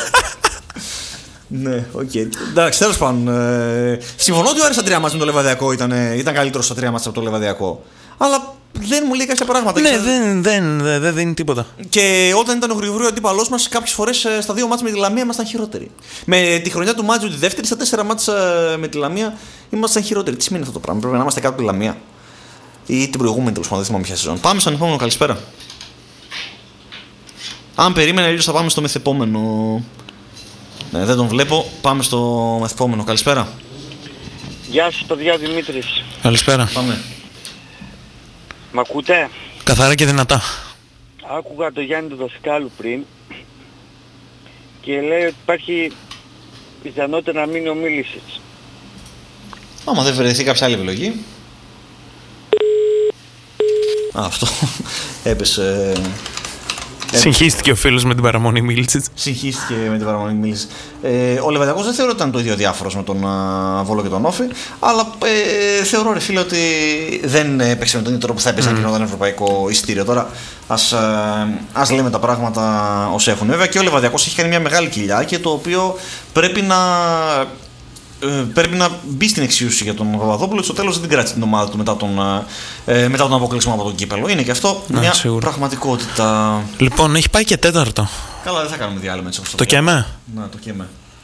Ναι, οκ. Εντάξει, τέλος πάντων. Συμφωνώ ότι ο Άρης στα 3 μάτς με το Λεβαδιακό ήταν καλύτερος στα 3 μάτς από το Λεβαδιακό. Αλλά δεν μου λέει κάποια πράγματα. Ναι, δεν δίνει τίποτα. Και όταν ήταν ο Γρηγορίου αντίπαλός μας, κάποιες φορές στα 2 μάτς με τη Λαμία ήμασταν χειρότεροι. Με τη χρονιά του Μάτζιου τη δεύτερη, στα 4 μάτς με τη Λαμία ήμασταν χειρότεροι. Τι σημαίνει αυτό το πράγμα, πρέπει να είμαστε κάτω από τη Λαμία. Ή την προηγούμενη τέλος πάντων, δεν θυμάμαι ποια σεζόν. Πάμε στον επόμενο, καλησπέρα. Αν περίμενε, αλλιώς θα πάμε στο μεθεπόμενο. Ναι, δεν τον βλέπω. Πάμε στο μεθεπόμενο. Καλησπέρα. Γεια σας παιδιά, Δημήτρης. Καλησπέρα. Πάμε. Μ' ακούτε? Καθαρά και δυνατά. Άκουγα το Γιάννη του Δασκάλου πριν και λέει ότι υπάρχει πιθανότητα να μείνει ο Μίλησιτς. Άμα δεν βρεθεί κάποια άλλη επιλογή. Αυτό έπεσε. Συγχύστηκε ο φίλος με την παραμονή Μίλησιτς. Συγχύστηκε με την παραμονή Μίλησιτς. Ο Λεβαδιακός δεν θεωρώ ότι ήταν το ίδιο διάφορος με τον Βόλο και τον Όφη, αλλά θεωρώ ρε φίλε ότι δεν έπαιξε με τον ίδιο τρόπο που θα έπαιζε εκείνο το ευρωπαϊκό εισιτήριο. Τώρα ας λέμε τα πράγματα ως έχουν. Βέβαια και ο Λεβαδιακός έχει κάνει μια μεγάλη κοιλιά και το οποίο πρέπει να μπει στην εξίσωση για τον Παπαδόπουλο. Στο τέλος δεν την κράτησε την ομάδα του μετά τον αποκλεισμό από τον κύπελλο. Είναι και αυτό μια πραγματικότητα. Λοιπόν, έχει πάει και 4ο. Καλά, δεν θα κάνουμε διάλειμμα έτσι όπως το ΚΕΜΕ. Ναι, το ΚΕΜΕ.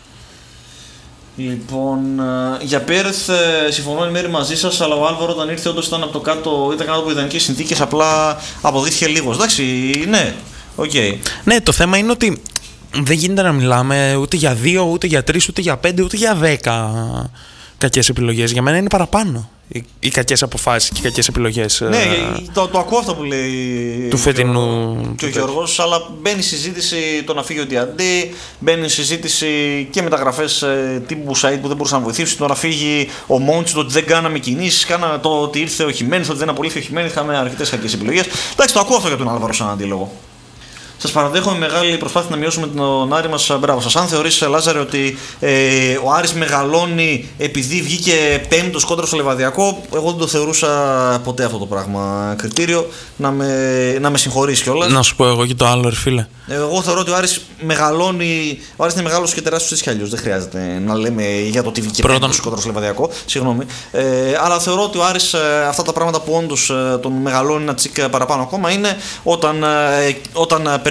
Λοιπόν, για Πέρεθ συμφωνώ εν μέρει μαζί σας, αλλά ο Άλβαρο όταν ήρθε όντως ήταν από το κάτω, ήταν κάτω από ιδανικές συνθήκες, απλά αποδείχθηκε λίγος. Εντάξει, ναι, οκ. Ναι, το θέμα είναι ότι δεν γίνεται να μιλάμε ούτε για 2, ούτε για 3, ούτε για 5, ούτε για 10 κακές επιλογές. Για μένα είναι παραπάνω οι κακές αποφάσεις και οι κακές επιλογές. Ναι, το ακούω αυτό που λέει του φετινού και ο Γιώργος, αλλά μπαίνει συζήτηση το να φύγει ο Διαντή, μπαίνει συζήτηση και μεταγραφές τύπου Σαΐντ που δεν μπορούσαν να βοηθήσουν, το να φύγει ο Μόντσου, το ότι δεν κάναμε κινήσεις, το ότι ήρθε ο Χιμένης, το ότι δεν απολύθηκε ο Χιμένης, είχαμε αρκετές κακές επιλογές. Εντάξει, το ακούω αυτό για τον Άλβαρο σαν αντίλογο. Σας παραδέχομαι μεγάλη προσπάθεια να μειώσουμε τον Άρη μας. Μπράβο σας. Αν θεωρείς, Λάζαρε, ότι ο Άρης μεγαλώνει επειδή βγήκε πέμπτος κόντρα στο Λεβαδιακό, εγώ δεν το θεωρούσα ποτέ αυτό το πράγμα κριτήριο. Να με συγχωρείς κιόλας. Να σου πω εγώ και το άλλο, ρε φίλε. Εγώ θεωρώ ότι ο Άρης μεγαλώνει. Ο Άρης είναι μεγάλος και τεράστιος έτσι κι αλλιώς. Δεν χρειάζεται να λέμε για το ότι βγήκε πέμπτος κόντρα στο Λεβαδιακό. Συγγνώμη. Αλλά θεωρώ ότι ο Άρης αυτά τα πράγματα που όντως τον μεγαλώνει ένα τσικ παραπάνω ακόμα είναι όταν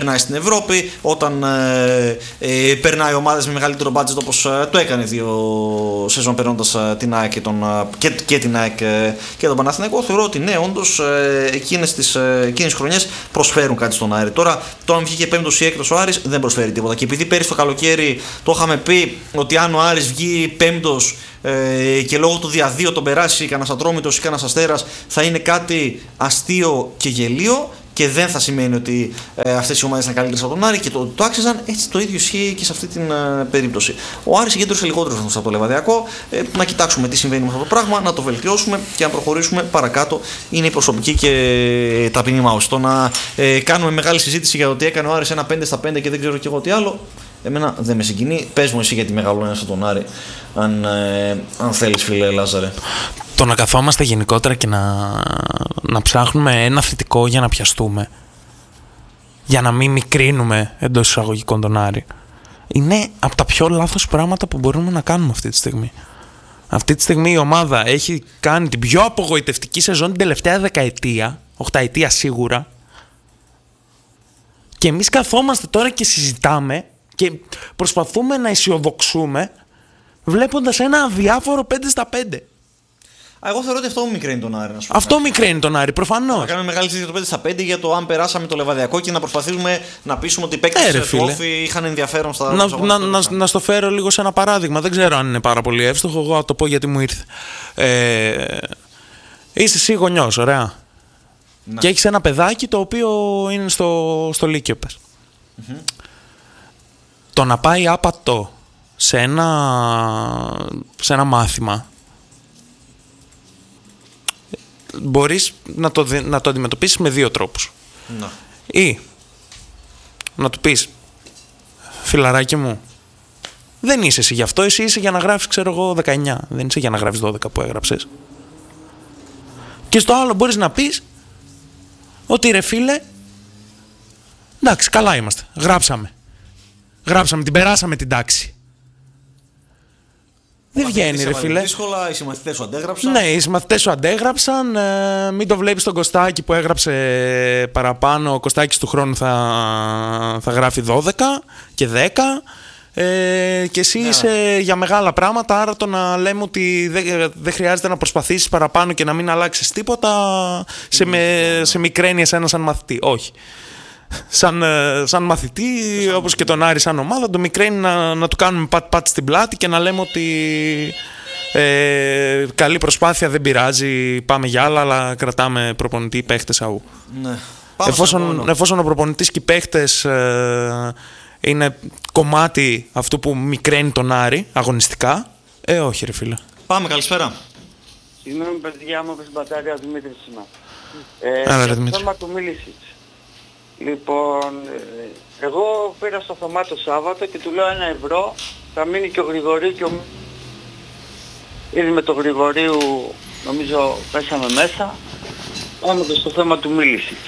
περνάει στην Ευρώπη, όταν περνάει ομάδες με μεγαλύτερο budget, όπως το έκανε 2 σεζόν περνώντας την ΑΕΚ και την ΑΕΚ και τον Παναθηναϊκό. Θεωρώ ότι ναι, όντως εκείνες τις χρονιές προσφέρουν κάτι στον Άρη. Τώρα, το αν βγήκε 5ος ή 6ος ο Άρης δεν προσφέρει τίποτα. Και επειδή πέρυσι το καλοκαίρι το είχαμε πει ότι αν ο Άρης βγει 5ος και λόγω του διαδίου τον περάσει κανένας Ατρόμητος ή κανένας Αστέρας, θα είναι κάτι αστείο και γελίο και δεν θα σημαίνει ότι αυτές οι ομάδες είναι καλύτερες από τον Άρη και το άξιζαν. Έτσι το ίδιο ισχύει και σε αυτή την περίπτωση. Ο Άρης συγκέντρωσε λιγότερους βαθμούς από το Λεβαδιακό. Να κοιτάξουμε τι συμβαίνει με αυτό το πράγμα, να το βελτιώσουμε και να προχωρήσουμε παρακάτω. Είναι η προσωπική και ταπεινή μάωση. Το να κάνουμε μεγάλη συζήτηση για το ότι έκανε ο Άρης ένα 5/5 και δεν ξέρω κι εγώ τι άλλο, εμένα δεν με συγκινεί. Πες μου εσύ γιατί μεγαλώνεις από τον Άρη, αν θέλεις, φίλε Λάζαρε. Το να καθόμαστε γενικότερα και να ψάχνουμε ένα θετικό για να πιαστούμε, για να μην μικρύνουμε εντός εισαγωγικών τον Άρη, είναι από τα πιο λάθος πράγματα που μπορούμε να κάνουμε αυτή τη στιγμή. Αυτή τη στιγμή η ομάδα έχει κάνει την πιο απογοητευτική σεζόν την τελευταία δεκαετία, 8ετία σίγουρα, και εμείς καθόμαστε τώρα και συζητάμε και προσπαθούμε να αισιοδοξούμε βλέποντας ένα αδιάφορο 5/5. Εγώ θεωρώ ότι αυτό μικραίνει τον Άρη. Αυτό μικραίνει τον Άρη, προφανώς. Να κάνουμε μεγάλη συζήτηση για το 5/5 για το αν περάσαμε το Λεβαδιακό και να προσπαθήσουμε να πείσουμε ότι οι παίκτες του Όφη είχαν ενδιαφέρον στα να στο φέρω λίγο σε ένα παράδειγμα. Δεν ξέρω αν είναι πάρα πολύ εύστοχο. Εγώ θα το πω γιατί μου ήρθε. Είσαι εσύ γονιός, ωραία. Ναι. Και έχεις ένα παιδάκι το οποίο είναι στο Λύκειο, πες. Το να πάει άπατο σε ένα μάθημα, μπορείς να το αντιμετωπίσεις με 2 τρόπους. No. Ή να του πεις, φιλαράκι μου, δεν είσαι εσύ γι' αυτό, εσύ είσαι για να γράφεις, ξέρω εγώ, 19. Δεν είσαι για να γράφεις 12 που έγραψες. Και στο άλλο μπορείς να πεις ότι ρε φίλε, εντάξει, καλά είμαστε, γράψαμε, την περάσαμε την τάξη. Δεν βγαίνει, ρε φίλε. Δύσκολα, οι συμμαθητές σου αντέγραψαν. Ναι, οι συμμαθητές σου αντέγραψαν. Μην το βλέπεις τον Κωστάκη που έγραψε παραπάνω. Ο Κωστάκης του χρόνου θα γράφει 12 και 10. Και εσύ είσαι για μεγάλα πράγματα. Άρα το να λέμε ότι δεν χρειάζεται να προσπαθήσεις παραπάνω και να μην αλλάξεις τίποτα, σε μικραίνει εσένα σαν μαθητή. Όχι. Σαν μαθητή, όπως και τον Άρη σαν ομάδα, το μικραίνει να του κάνουμε πατ στην πλάτη και να λέμε ότι καλή προσπάθεια, δεν πειράζει, πάμε για άλλα, αλλά κρατάμε προπονητή, παίχτες αού. Ναι. Εφόσον ο προπονητής και οι παίχτες είναι κομμάτι αυτού που μικραίνει τον Άρη αγωνιστικά, όχι ρε φίλε. Πάμε, καλησπέρα. Συγγνώμη παιδιά μου, από την μπατάρια Δημήτρης σήμερα. Το θέμα του Μίλησιτς. Λοιπόν, εγώ πήρα στο Θωμά το Σάββατο και του λέω 1 ευρώ, θα μείνει και ο Γρηγορίου και ήδη με το Γρηγορίου νομίζω πέσαμε μέσα. Πάμε και στο θέμα του Μίλησιτς.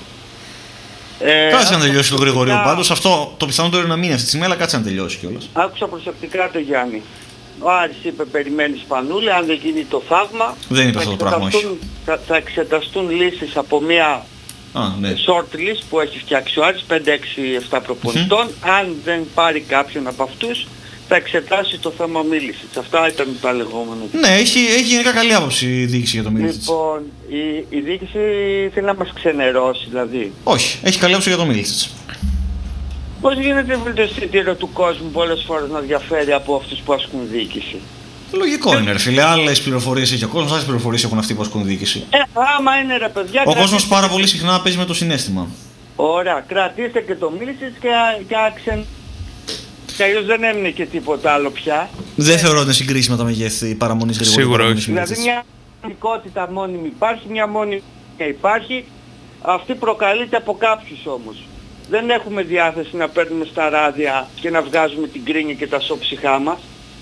Κάτσε να τελειώσει το Γρηγορίου πάντως, αυτό το πιθανότερο είναι να μείνει αυτή τη στιγμή, αλλά κάτσε να τελειώσει κιόλας. Άκουσα προσεκτικά το Γιάννη. Ο Άρης είπε περιμένει Σπανούλη, αν δεν γίνει το θαύμα, δεν είπε αυτό το πράγμα, θα εξεταστούν λύσεις από μια short list που έχει φτιάξει ο Άρης, 5, 6, 7 προπονητών. Αν δεν πάρει κάποιον από αυτούς, θα εξετάσει το θέμα Μίλησιτς. Αυτά ήταν τα λεγόμενα. Ναι, έχει γενικά καλή άποψη η διοίκηση για το Μίλησιτς. Λοιπόν, η διοίκηση θέλει να μας ξενερώσει, δηλαδή. Όχι, έχει καλή άποψη για το Μίλησιτς. Πώς γίνεται το αισθητήριο του κόσμου πολλές φορές να διαφέρει από αυτούς που ασκούν διοίκηση? Λογικό είναι ρε φίλε, άλλες πληροφορίες έχει ο κόσμος, άλλες πληροφορίες έχουν αυτοί που ασκούν διοίκηση. Άμα είναι ρε παιδιά... Ο κόσμος πάρα πολύ συχνά παίζει με το συναίσθημα. Ωραία, κρατήστε και το Μίλησιτς και άξεν... Και αλλιώς δεν έμεινε και τίποτα άλλο πια. Δεν θεωρώ ότι είναι συγκρίσιμα τα μεγέθη παραμονής Γρηγορίου. Σίγουρα όχι. Δηλαδή μια μονικότητα μόνιμη υπάρχει, μια μόνιμη υπάρχει. Αυτή προκαλείται από κάποιους όμως. Δεν έχουμε διάθεση να παίρνουμε στα ράδια και να βγάζουμε την κρίνια και τα σώψυχά μας.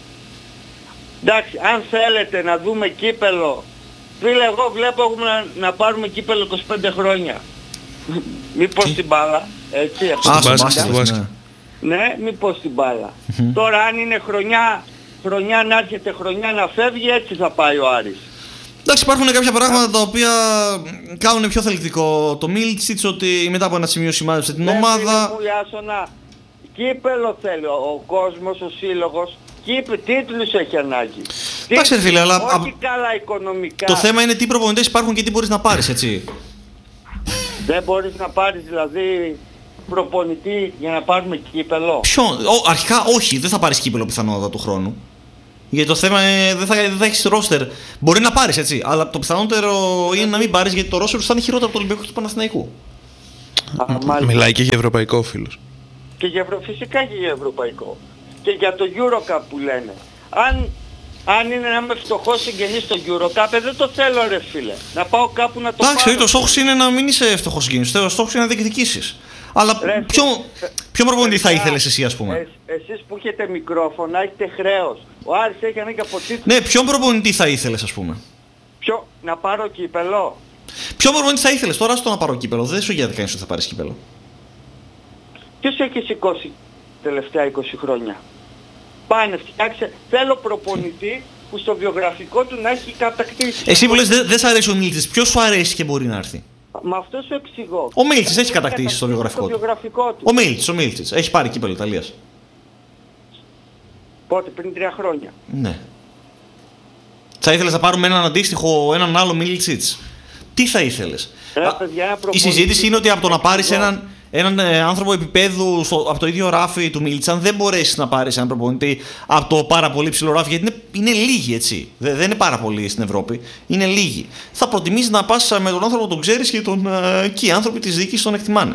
Εντάξει, αν θέλετε να δούμε κύπελο, φίλε, εγώ βλέπω να πάρουμε κύπελο 25 χρόνια. Μήπως την μπάλα, έτσι, αυτό. Ναι, μήπως την μπάλα. Τώρα αν είναι χρονιά να έρχεται, χρονιά να φεύγει, έτσι θα πάει ο Άρης. Εντάξει, υπάρχουν κάποια πράγματα τα οποία κάνουν πιο θελκτικό το Μίλτσιτς, ότι μετά από ένα σημείο σημάδεψε την ομάδα. Κύπελο θέλει ο κόσμος, ο σύλλογος. Τίτλους έχει ανάγκη. Εντάξει φίλε, αλλά όχι καλά οικονομικά. Το θέμα είναι τι προπονητές υπάρχουν και τι μπορείς να πάρεις, έτσι. Δεν μπορείς να πάρεις δηλαδή προπονητή για να πάρουμε κύπελο. Αρχικά όχι, δεν θα πάρεις κύπελο πιθανότατα του χρόνου. Γιατί το θέμα δεν θα έχεις ρόστερ. Μπορεί να πάρεις, έτσι, αλλά το πιθανότερο είναι να μην πάρεις, γιατί το ρόστερ σου θα είναι χειρότερο από το Ολυμπιακό και του Παναθηναϊκού. Μιλάει και για ευρωπαϊκό, φίλος. Φυσικά και για ευρωπαϊκό. Και για το Eurocup που λένε. Αν είναι να είμαι φτωχός συγγενής στο Eurocup, δεν το θέλω ρε φίλε. Να πάω κάπου να το πάρω. Εντάξει, το στόχος είναι να μην είσαι φτωχός συγγενής, ο στόχος είναι να διεκδικήσεις. Αλλά ποιο προπονητή θα ήθελες εσύ, ας πούμε. Εσείς που έχετε μικρόφωνα έχετε χρέος. Ο Άρης έχει ανάγκη από τίτλους. Ναι, ποιον προπονητή θα ήθελες, ας πούμε. Να πάρω κύπελο. Ποιον προπονητή θα ήθελες τώρα στο να πάρω κύπελο? Δεν σου γίνεται κανείς ότι θα πάρεις κύπελο. Ποιος έχει σηκώσει τελευταία 20 χρόνια? Πάνε, φτιάξε. Θέλω προπονητή που στο βιογραφικό του να έχει κατακτήσει. Εσύ που λες δεν σ' αρέσει ο Μίλτσιτς, ποιος σου αρέσει και μπορεί να έρθει? Με αυτό σου εξηγώ. Ο Μίλτσιτς έχει κατακτήσει στο βιογραφικό του. Ο Μίλτσιτς έχει πάρει κύπελο Ιταλίας. Πότε, πριν 3 χρόνια. Ναι. Θα ήθελες να πάρουμε έναν αντίστοιχο, έναν άλλο Μίλτσιτς? Τι θα ήθελες? Η συζήτηση είναι ότι από το να πάρεις έναν άνθρωπο επίπεδου από το ίδιο ράφι του Μίλτσιτς, αν δεν μπορέσεις να πάρεις έναν προπονητή από το πάρα πολύ ψηλό ράφι, γιατί είναι λίγοι, έτσι. Δεν είναι πάρα πολλοί στην Ευρώπη, είναι λίγοι. Θα προτιμήσεις να πας με τον άνθρωπο που τον ξέρεις και και οι άνθρωποι της διοίκησης τον εκτιμάνε.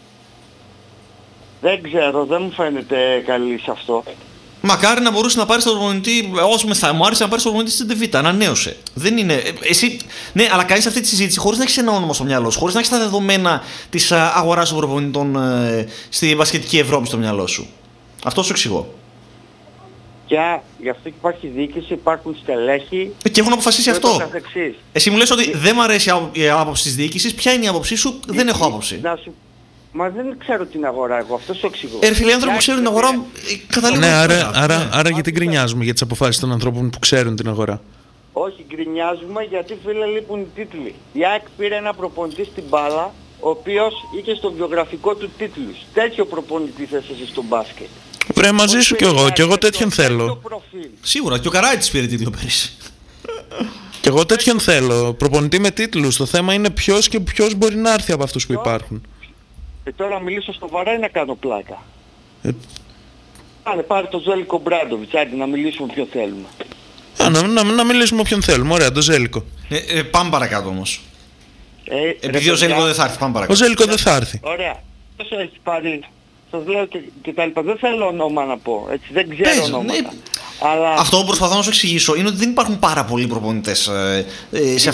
Δεν ξέρω, δεν μου φαίνεται καλή σε αυτό. Μακάρι να μπορούσε να πάρει τον προπονητή. Όσο μου άρεσε να πάρει τον προπονητή στην Τεβίτα, ανανέωσε. Δεν είναι. Εσύ, ναι, αλλά κάνεις αυτή τη συζήτηση χωρίς να έχεις ένα όνομα στο μυαλό σου, χωρίς να έχεις τα δεδομένα της αγοράς των προπονητών στη μπασκετική Ευρώπη στο μυαλό σου. Αυτό σου εξηγώ. Και γι' αυτό υπάρχει διοίκηση, υπάρχουν στελέχη. Και έχουν αποφασίσει αυτό. Εσύ μου λες ότι δεν μου αρέσει η άποψη της διοίκησης. Ποια είναι η άποψή σου? Δεν έχω άποψη. Μα δεν ξέρω την αγορά εγώ, αυτό σου εξηγώ. Φίλοι, οι άνθρωποι που ξέρουν την αγορά καταλήγουν. Ναι, άρα γιατί γκρινιάζουμε για τις αποφάσεις των ανθρώπων που ξέρουν την αγορά? Όχι, γκρινιάζουμε γιατί φίλε λείπουν οι τίτλοι. Η ΑΕΚ πήρε ένα προπονητή στην μπάλα, ο οποίος είχε στο βιογραφικό του τίτλους. Τέτοιο προπονητή θες εσύ στο μπάσκετ. Βρε, μαζί σου κι εγώ τέτοιον θέλω. Σίγουρα, και ο Καράιτης πήρε τίτλο πέρυσι. Κι εγώ τέτοιον θέλω. Προπονητή με τίτλους. Το θέμα είναι ποιος και ποιος μπορεί να έρθει από αυτούς που υπάρχουν. Τώρα μιλήσω σοβαρά ή να κάνω πλάκα? Πάρε το Ζέλικο Μπράντοβιτς, άντε να μιλήσουμε ποιον θέλουμε. Να μιλήσουμε όποιον θέλουμε, ωραία, το Ζέλικο. Πάμε παρακάτω όμως. Επειδή ο Ζέλικο δεν θα έρθει, πάμε παρακάτω. Ο Ζέλικο δεν θα έρθει. Ωραία. Πόσο έχει πάρει? Σας λέω και τα λοιπά. Δεν θέλω όνομα να πω, έτσι, δεν ξέρω ονόματα. Αλλά... Αυτό που προσπαθώ να σου εξηγήσω είναι ότι δεν υπάρχουν πάρα πολλοί προπονητές σε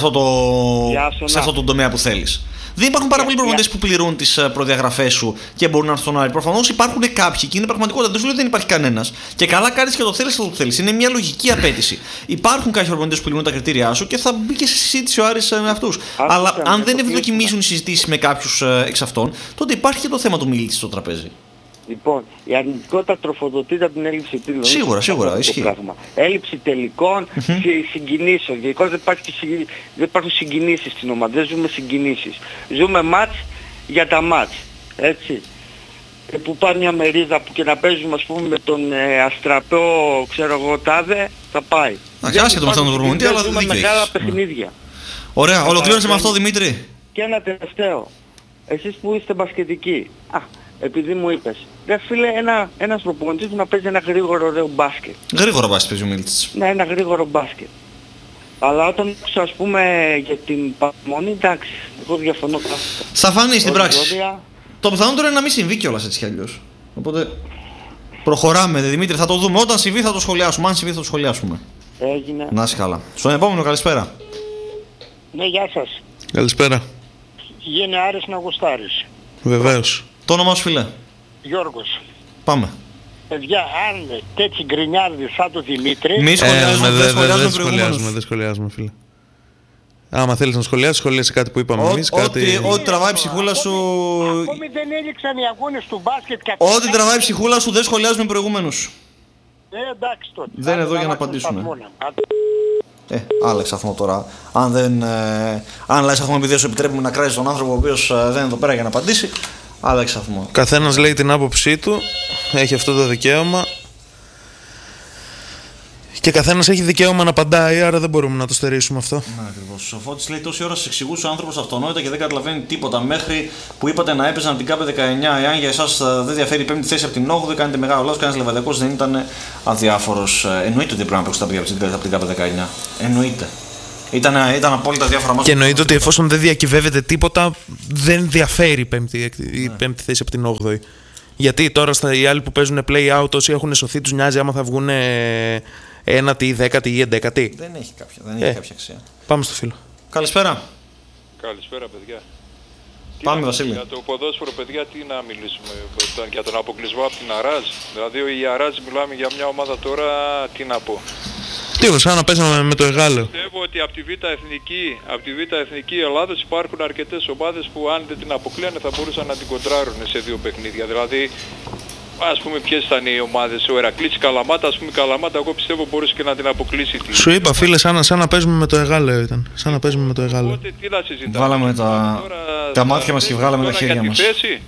αυτό το τομέα που θέλεις. Δεν υπάρχουν πάρα πολλοί προπονητές που πληρούν τις προδιαγραφές σου και μπορούν να έρθουν στον Άρη. Προφανώς υπάρχουν κάποιοι και είναι πραγματικότητα. Δεν σου λέω ότι δεν υπάρχει κανένας. Και καλά κάνεις και το θέλεις αυτό που θέλεις. Είναι μια λογική απέτηση. Υπάρχουν κάποιοι προπονητές που πληρούν τα κριτήριά σου και θα μπει και σε συζήτηση ο Άρης με αυτούς. Αλλά αν δεν ευδοκιμίζουν οι συζητήσεις με κάποιους εξ αυτών, τότε υπάρχει και το θέμα του Μίλτσιτς στο τραπέζι. Λοιπόν, η αρνητικότητα τροφοδοτείται από την έλλειψη τίτλων. Σίγουρα, ισχύει. Έλλειψη τελικών, συγκινήσεων. Γενικώς δεν υπάρχουν συγκινήσεις στην ομάδα, δεν ζούμε συγκινήσεις. Ζούμε μάτς για τα μάτς, έτσι. Που πάει μια μερίδα που και να παίζουμε, ας πούμε, με τον Αστραπό, ξέρω εγώ, τάδε, θα πάει. Άσχετο με αυτόν τον προπονητή, αλλά ζούμε μεγάλα παιχνίδια. Ωραία, ολοκλήρωσε με αυτό, Δημήτρη. Και ένα τελευταίο. Εσείς που είστε μπασκετικοί. Επειδή μου είπες, ρε φίλε, ένας προπονητής που να παίζει ένα γρήγορο ωραίο μπάσκετ. Γρήγορο μπάσκετ παίζει ο Μίλτσιτς. Ναι, ένα γρήγορο μπάσκετ. Αλλά όταν άκουσα, ας πούμε, για την παραμονή, εντάξει, εγώ διαφωνώ κάθετα. Θα φανεί στην πράξη. Το πιθανότερο είναι να μην συμβεί κιόλας έτσι κι αλλιώς. Οπότε προχωράμε, Δημήτρη, θα το δούμε. Όταν συμβεί θα το σχολιάσουμε. Αν συμβεί θα το σχολιάσουμε. Έγινε. Να είσαι καλά. Στον επόμενο, καλησπέρα. Ναι, γεια σας. Καλησπέρα. Γίνε Άρης να γουστάρεις. Βεβαίως. Το όνομά σου, φίλε? Γιώργος. Πάμε. Παιδιά, αν τέτοιοι γκρινιάρδες σαν το Δημήτρη... Μη σχολιάζουμε, δεν σχολιάζουμε, φίλε. Άμα θέλεις να σχολιάσεις, σχολιάσε κάτι που είπαμε εμείς. Ό,τι τραβάει η ψυχούλα σου... Ακόμη δεν έληξαν οι αγώνες του μπάσκετ και... Ό,τι τραβάει η ψυχούλα σου δεν σχολιάζουμε προηγούμενους. Εντάξει τότε. Δεν είναι εδώ για να απαντήσουμε. Άλλαξε σταθμό τώρα. Αν αλλάξει σταθμό επειδή σου επιτρέπουμε να κράζει τον άνθρωπο ο οποίος δεν είναι εδώ πέρα για να απαντήσει, άλλαξε σταθμό. Καθένας λέει την άποψή του, έχει αυτό το δικαίωμα. Και καθένας έχει δικαίωμα να απαντάει, άρα δεν μπορούμε να το στερήσουμε αυτό. Ναι, ακριβώς. Ο Φώτης λέει: τόση ώρα σας εξηγούσε ο άνθρωπος αυτονόητα και δεν καταλαβαίνει τίποτα. Μέχρι που είπατε να έπαιζαν την ΚΑΠ 19. Εάν για εσάς δεν διαφέρει η πέμπτη θέση από την 8η, κάνετε μεγάλο λάθος. Κανένας λεβαδιακός δεν ήταν αδιάφορος. Εννοείται ότι πρέπει να παίξουν τα από την ΚΑΠ 19. Εννοείται. Ήταν απόλυτα διάφορα μάτια. Και εννοείται ότι εφόσον δεν διακυβεύεται τίποτα, δεν διαφέρει η πέμπτη θέση από την 8η. Γιατί τώρα οι άλλοι που παίζουν play out, όσοι έχουν σωθεί, τους νοιάζει άμα θα βγουν ένατη ή 10η ή 11η. Δεν έχει κάποια αξία. Πάμε στο φίλο. Καλησπέρα. Καλησπέρα, παιδιά. Πάμε, Βασίλη. Για το ποδόσφαιρο, παιδιά, τι να μιλήσουμε για τον αποκλεισμό από την Αράζ. Δηλαδή, η Αράζ, μιλάμε για μια ομάδα τώρα, τι να πω. Τι όπως σαν να παίζαμε με το Εγάλεο. Πιστεύω ότι από τη Β' Εθνική Ελλάδος υπάρχουν αρκετές ομάδες που αν δεν την αποκλείανε θα μπορούσαν να την κοντράρουν σε 2 παιχνίδια. Δηλαδή, ας πούμε ποιες ήταν οι ομάδες, ο Ηρακλής, η Καλαμάτα, ας πούμε η Καλαμάτα, εγώ πιστεύω μπορούσε και να την αποκλείσει. Σου είπα φίλε, σαν να παίζουμε με το Εγάλεο ήταν. Σαν να παίζουμε με το Εγάλεο. Οπότε τι να συζητάμε. Βάλαμε τα μάτια μας και βγάλαμε τα χέρια μας.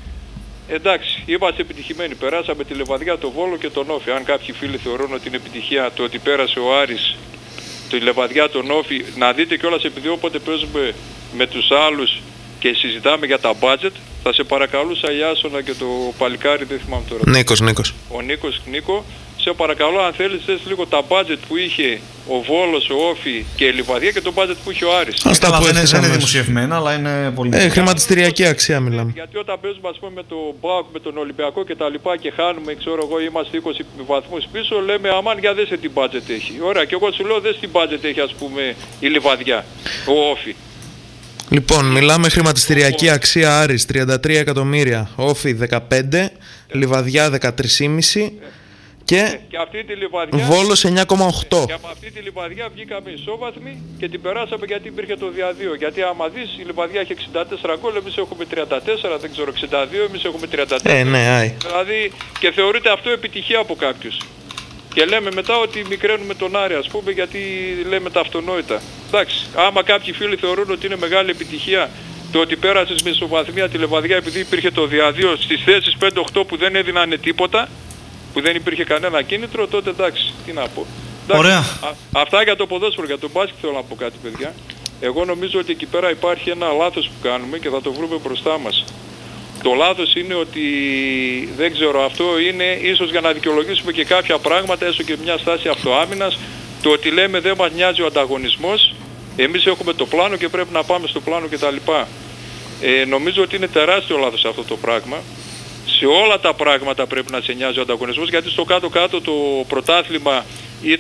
Εντάξει, είμαστε επιτυχημένοι. Περάσαμε τη Λεβαδιά, το Βόλο και τον Όφη. Αν κάποιοι φίλοι θεωρούν ότι είναι επιτυχία το ότι πέρασε ο Άρης, τη Λεβαδιά, τον Όφη, να δείτε κιόλας επειδή όποτε παίζουμε με τους άλλους και συζητάμε για τα budget, θα σε παρακαλούσα η Άσονα και το παλικάρι, δεν θυμάμαι τώρα. Νίκος. Ο Νίκο, σε παρακαλώ αν θέλεις θες λίγο τα budget που είχε ο Βόλος, ο Όφη και η Λιβαδιά και το budget που είχε ο Άρης. Αυτά που δεν είναι δημοσιευμένα, αλλά είναι πολύ χρηματιστηριακή αξία μιλάμε. Γιατί όταν παίζουμε ας πούμε με τον ΠΑΟΚ, με τον Ολυμπιακό και τα λοιπά και χάνουμε, ξέρω εγώ, είμαστε 20 βαθμούς πίσω, λέμε αμάν για δέσε τι budget έχει. Ωραία, και εγώ σου λέω δες τι budget έχει ας πούμε η Λιβαδιά, ο Όφη. Λοιπόν, μιλάμε χρηματιστηριακή αξία Άρης 33 εκατομμύρια, Όφη 15, Λιβαδιά 13,5 και αυτή τη Λιβαδιά, Βόλος 9,8. Και από αυτή τη Λιβαδιά βγήκαμε ισόβαθμοι και την περάσαμε γιατί υπήρχε το διαδύο. Γιατί άμα δεις η Λιβαδιά έχει 64 γκολ, εμείς έχουμε 34, δεν ξέρω 62, εμείς έχουμε 34. Ναι, δηλαδή και θεωρείται αυτό επιτυχία από κάποιους. Και λέμε μετά ότι μικραίνουμε τον Άρη ας πούμε γιατί λέμε τα αυτονόητα. Εντάξει, άμα κάποιοι φίλοι θεωρούν ότι είναι μεγάλη επιτυχία το ότι πέρασες με ισοβαθμία τη Λιβαδιά επειδή υπήρχε το διαδύο στις θέσεις 5-8 που δεν έδινανε τίποτα, που δεν υπήρχε κανένα κίνητρο, τότε εντάξει, τι να πω. Εντάξει, ωραία. Αυτά για το ποδόσφαιρο, για τον μπάσκετ θέλω να πω κάτι παιδιά. Εγώ νομίζω ότι εκεί πέρα υπάρχει ένα λάθος που κάνουμε και θα το βρούμε μπροστά μας. Το λάθος είναι ότι, δεν ξέρω, αυτό είναι ίσως για να δικαιολογήσουμε και κάποια πράγματα, έστω και μια στάση αυτοάμυνας, το ότι λέμε δεν μας νοιάζει ο ανταγωνισμός, εμείς έχουμε το πλάνο και πρέπει να πάμε στο πλάνο κτλ. Νομίζω ότι είναι τεράστιο λάθος αυτό το πράγμα. Σε όλα τα πράγματα πρέπει να σε νοιάζει ο ανταγωνισμός, γιατί στο κάτω-κάτω το πρωτάθλημα ή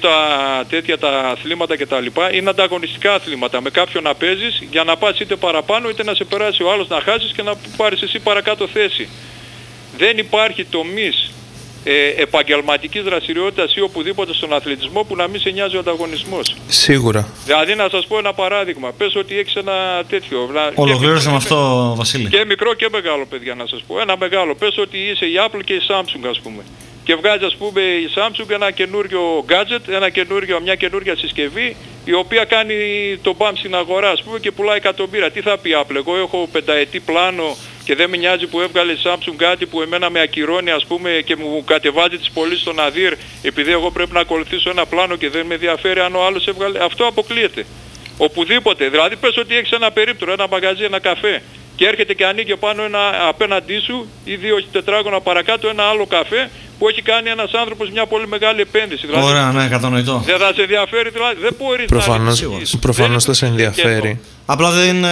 τα αθλήματα κτλ. Είναι ανταγωνιστικά αθλήματα. Με κάποιον να παίζεις για να πας είτε παραπάνω είτε να σε περάσει ο άλλος να χάσεις και να πάρεις εσύ παρακάτω θέση. Δεν υπάρχει τομής επαγγελματικής δραστηριότητας ή οπουδήποτε στον αθλητισμό που να μην σε νοιάζει ο ανταγωνισμός. Σίγουρα. Δηλαδή να σας πω ένα παράδειγμα. Πες ότι έχεις ένα τέτοιο. Ολοκλήρωσε με αυτό, Βασίλη. Και μικρό και μεγάλο, παιδιά, να σας πω. Ένα μεγάλο. Πες ότι είσαι η Apple και η Samsung, ας πούμε. Και βγάζει, ας πούμε, η Samsung ένα καινούριο gadget, μια καινούργια συσκευή, η οποία κάνει το bump στην αγορά, ας πούμε, και πουλάει εκατομμύρια. Τι θα πει Apple? Εγώ έχω πενταετή πλάνο και δεν με νοιάζει που έβγαλε η Samsung κάτι που εμένα με ακυρώνει, ας πούμε, και μου κατεβάζει τις πωλήσεις στον ADIR, επειδή εγώ πρέπει να ακολουθήσω ένα πλάνο και δεν με ενδιαφέρει αν ο άλλος έβγαλε. Αυτό αποκλείεται. Οπουδήποτε. Δηλαδή πες ότι έχεις ένα περίπτωρο, ένα μαγαζί, ένα καφέ και έρχεται και ανοίγει πάνω απέναντί σου ή 2 τετράγωνα παρακάτω ένα άλλο καφέ που έχει κάνει ένας άνθρωπος μια πολύ μεγάλη επένδυση. Δηλαδή, ωραία, ναι, κατανοητό. Δεν θα σε ενδιαφέρει, δηλαδή δεν μπορείς προφανώς θα σε ενδιαφέρει. Απλά δεν...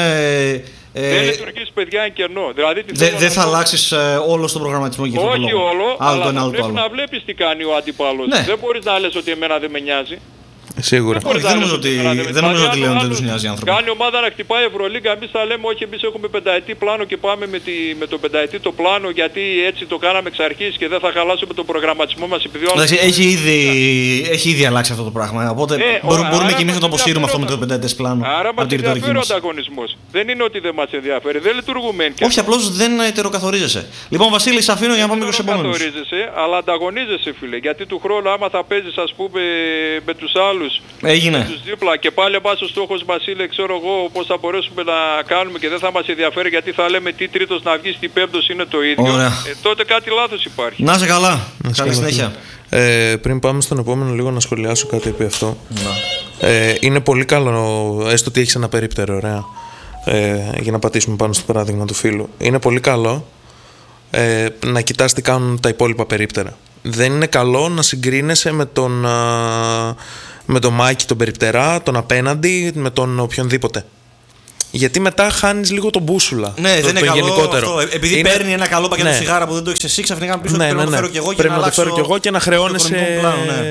δεν λειτουργείς, παιδιά, είναι κενό. Δηλαδή, δεν θα αλλάξεις όλο τον προγραμματισμό για αυτό το λόγο. Όχι όλο, αλλά θα πρέπει να βλέπεις τι κάνει ο αντίπαλος. Ναι. Δεν μπορείς να λες ότι εμένα δεν με νοιάζει. Σίγουρα. Δεν νομίζω ότι λένε ότι δεν τους νοιάζει οι άνθρωποι. Κάνει ομάδα να χτυπάει Ευρωλίγκα, εμείς θα λέμε όχι, εμείς έχουμε πενταετή πλάνο και πάμε με το πενταετή το πλάνο γιατί έτσι το κάναμε εξ αρχής και δεν θα χαλάσουμε τον προγραμματισμό μας επειδή έχει ήδη αλλάξει αυτό το πράγμα, οπότε μπορούμε και εμείς να το αποσύρουμε αυτό με το πενταετές πλάνο. Άρα μας ενδιαφέρει ο ανταγωνισμός. Δεν είναι ότι δεν μας ενδιαφέρει, δεν λειτουργούμε. Όχι, απλώς δεν ετεροκαθορίζεσαι. Λοιπόν, Βασίλη, σε αφήνω για να πάμε και στους επόμενους. Δεν ετεροκαθορίζεσαι, αλλά ανταγωνίζεσαι, φίλε, γιατί του χρόνου άμα θα παίζεις, ας πούμε, με τους άλλους με τους δίπλα και πάλι ο στόχος Βασίλη, ξέρω εγώ πώς θα μπορέσουμε να κάνουμε και δεν θα μας ενδιαφέρει γιατί θα λέμε τι τρίτος να βγει, τι πέμπτος είναι το ίδιο. Τότε κάτι λάθος υπάρχει. Να είσαι καλά. Καλή συνέχεια. Πριν πάμε στον επόμενο λίγο να σχολιάσω κάτι επί αυτό. Είναι πολύ καλό, έστω ότι έχεις ένα περίπτερο, ωραία. Για να πατήσουμε πάνω στο παράδειγμα του φίλου. Είναι πολύ καλό να κοιτάς τι κάνουν τα υπόλοιπα περίπτερα. Δεν είναι καλό να συγκρίνεσαι με τον Μάκη, τον περιπτερά, τον απέναντι, με τον οποιονδήποτε. Γιατί μετά χάνεις λίγο τον μπούσουλα. Ναι, δεν είναι καλό αυτό. Επειδή παίρνει ένα καλό πακέτο σιγάρα που δεν το έχεις εσύ, ξαφνικά να πεις ότι πρέπει να το φέρω κι εγώ και να το φέρω κι εγώ και να χρεώνεσαι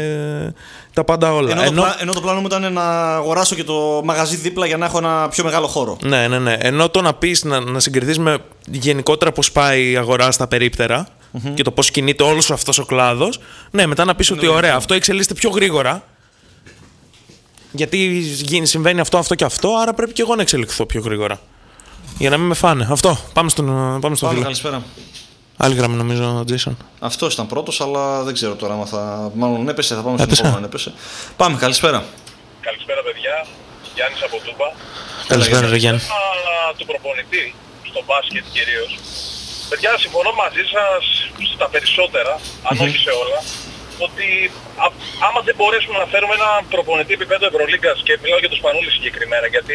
τα πάντα όλα. Ενώ το πλάνο μου ήταν να αγοράσω και το μαγαζί δίπλα για να έχω ένα πιο μεγάλο χώρο. Ναι. Ενώ το να πεις, να συγκριθείς με γενικότερα πώς πάει η αγορά στα περίπτερα και το πώς κινείται όλος αυτός ο κλάδος, ναι, μετά να πεις ότι ωραία, αυτό εξελίσσεται πιο γρήγορα. Γιατί συμβαίνει αυτό και αυτό, άρα πρέπει και εγώ να εξελιχθώ πιο γρήγορα. Για να μην με φάνε. Αυτό. Πάμε στο φίλο. Καλησπέρα. Άλλη γραμμή νομίζω, Jason. Αυτός ήταν πρώτος, αλλά δεν ξέρω τώρα αν θα. Μάλλον έπεσε, θα πάμε στον επόμενο. Πάμε, καλησπέρα. Καλησπέρα, παιδιά. Γιάννης από Τούμπα. Καλησπέρα, Γιάννη. Του προπονητή, στο μπάσκετ κυρίως. Παιδιά, συμφωνώ μαζί σας στα περισσότερα, αν όχι σε όλα. Ότι άμα δεν μπορέσουμε να φέρουμε ένα προπονητή επίπεδο Ευρωλίγκας, και μιλάω για τον Σπανούλη συγκεκριμένα, γιατί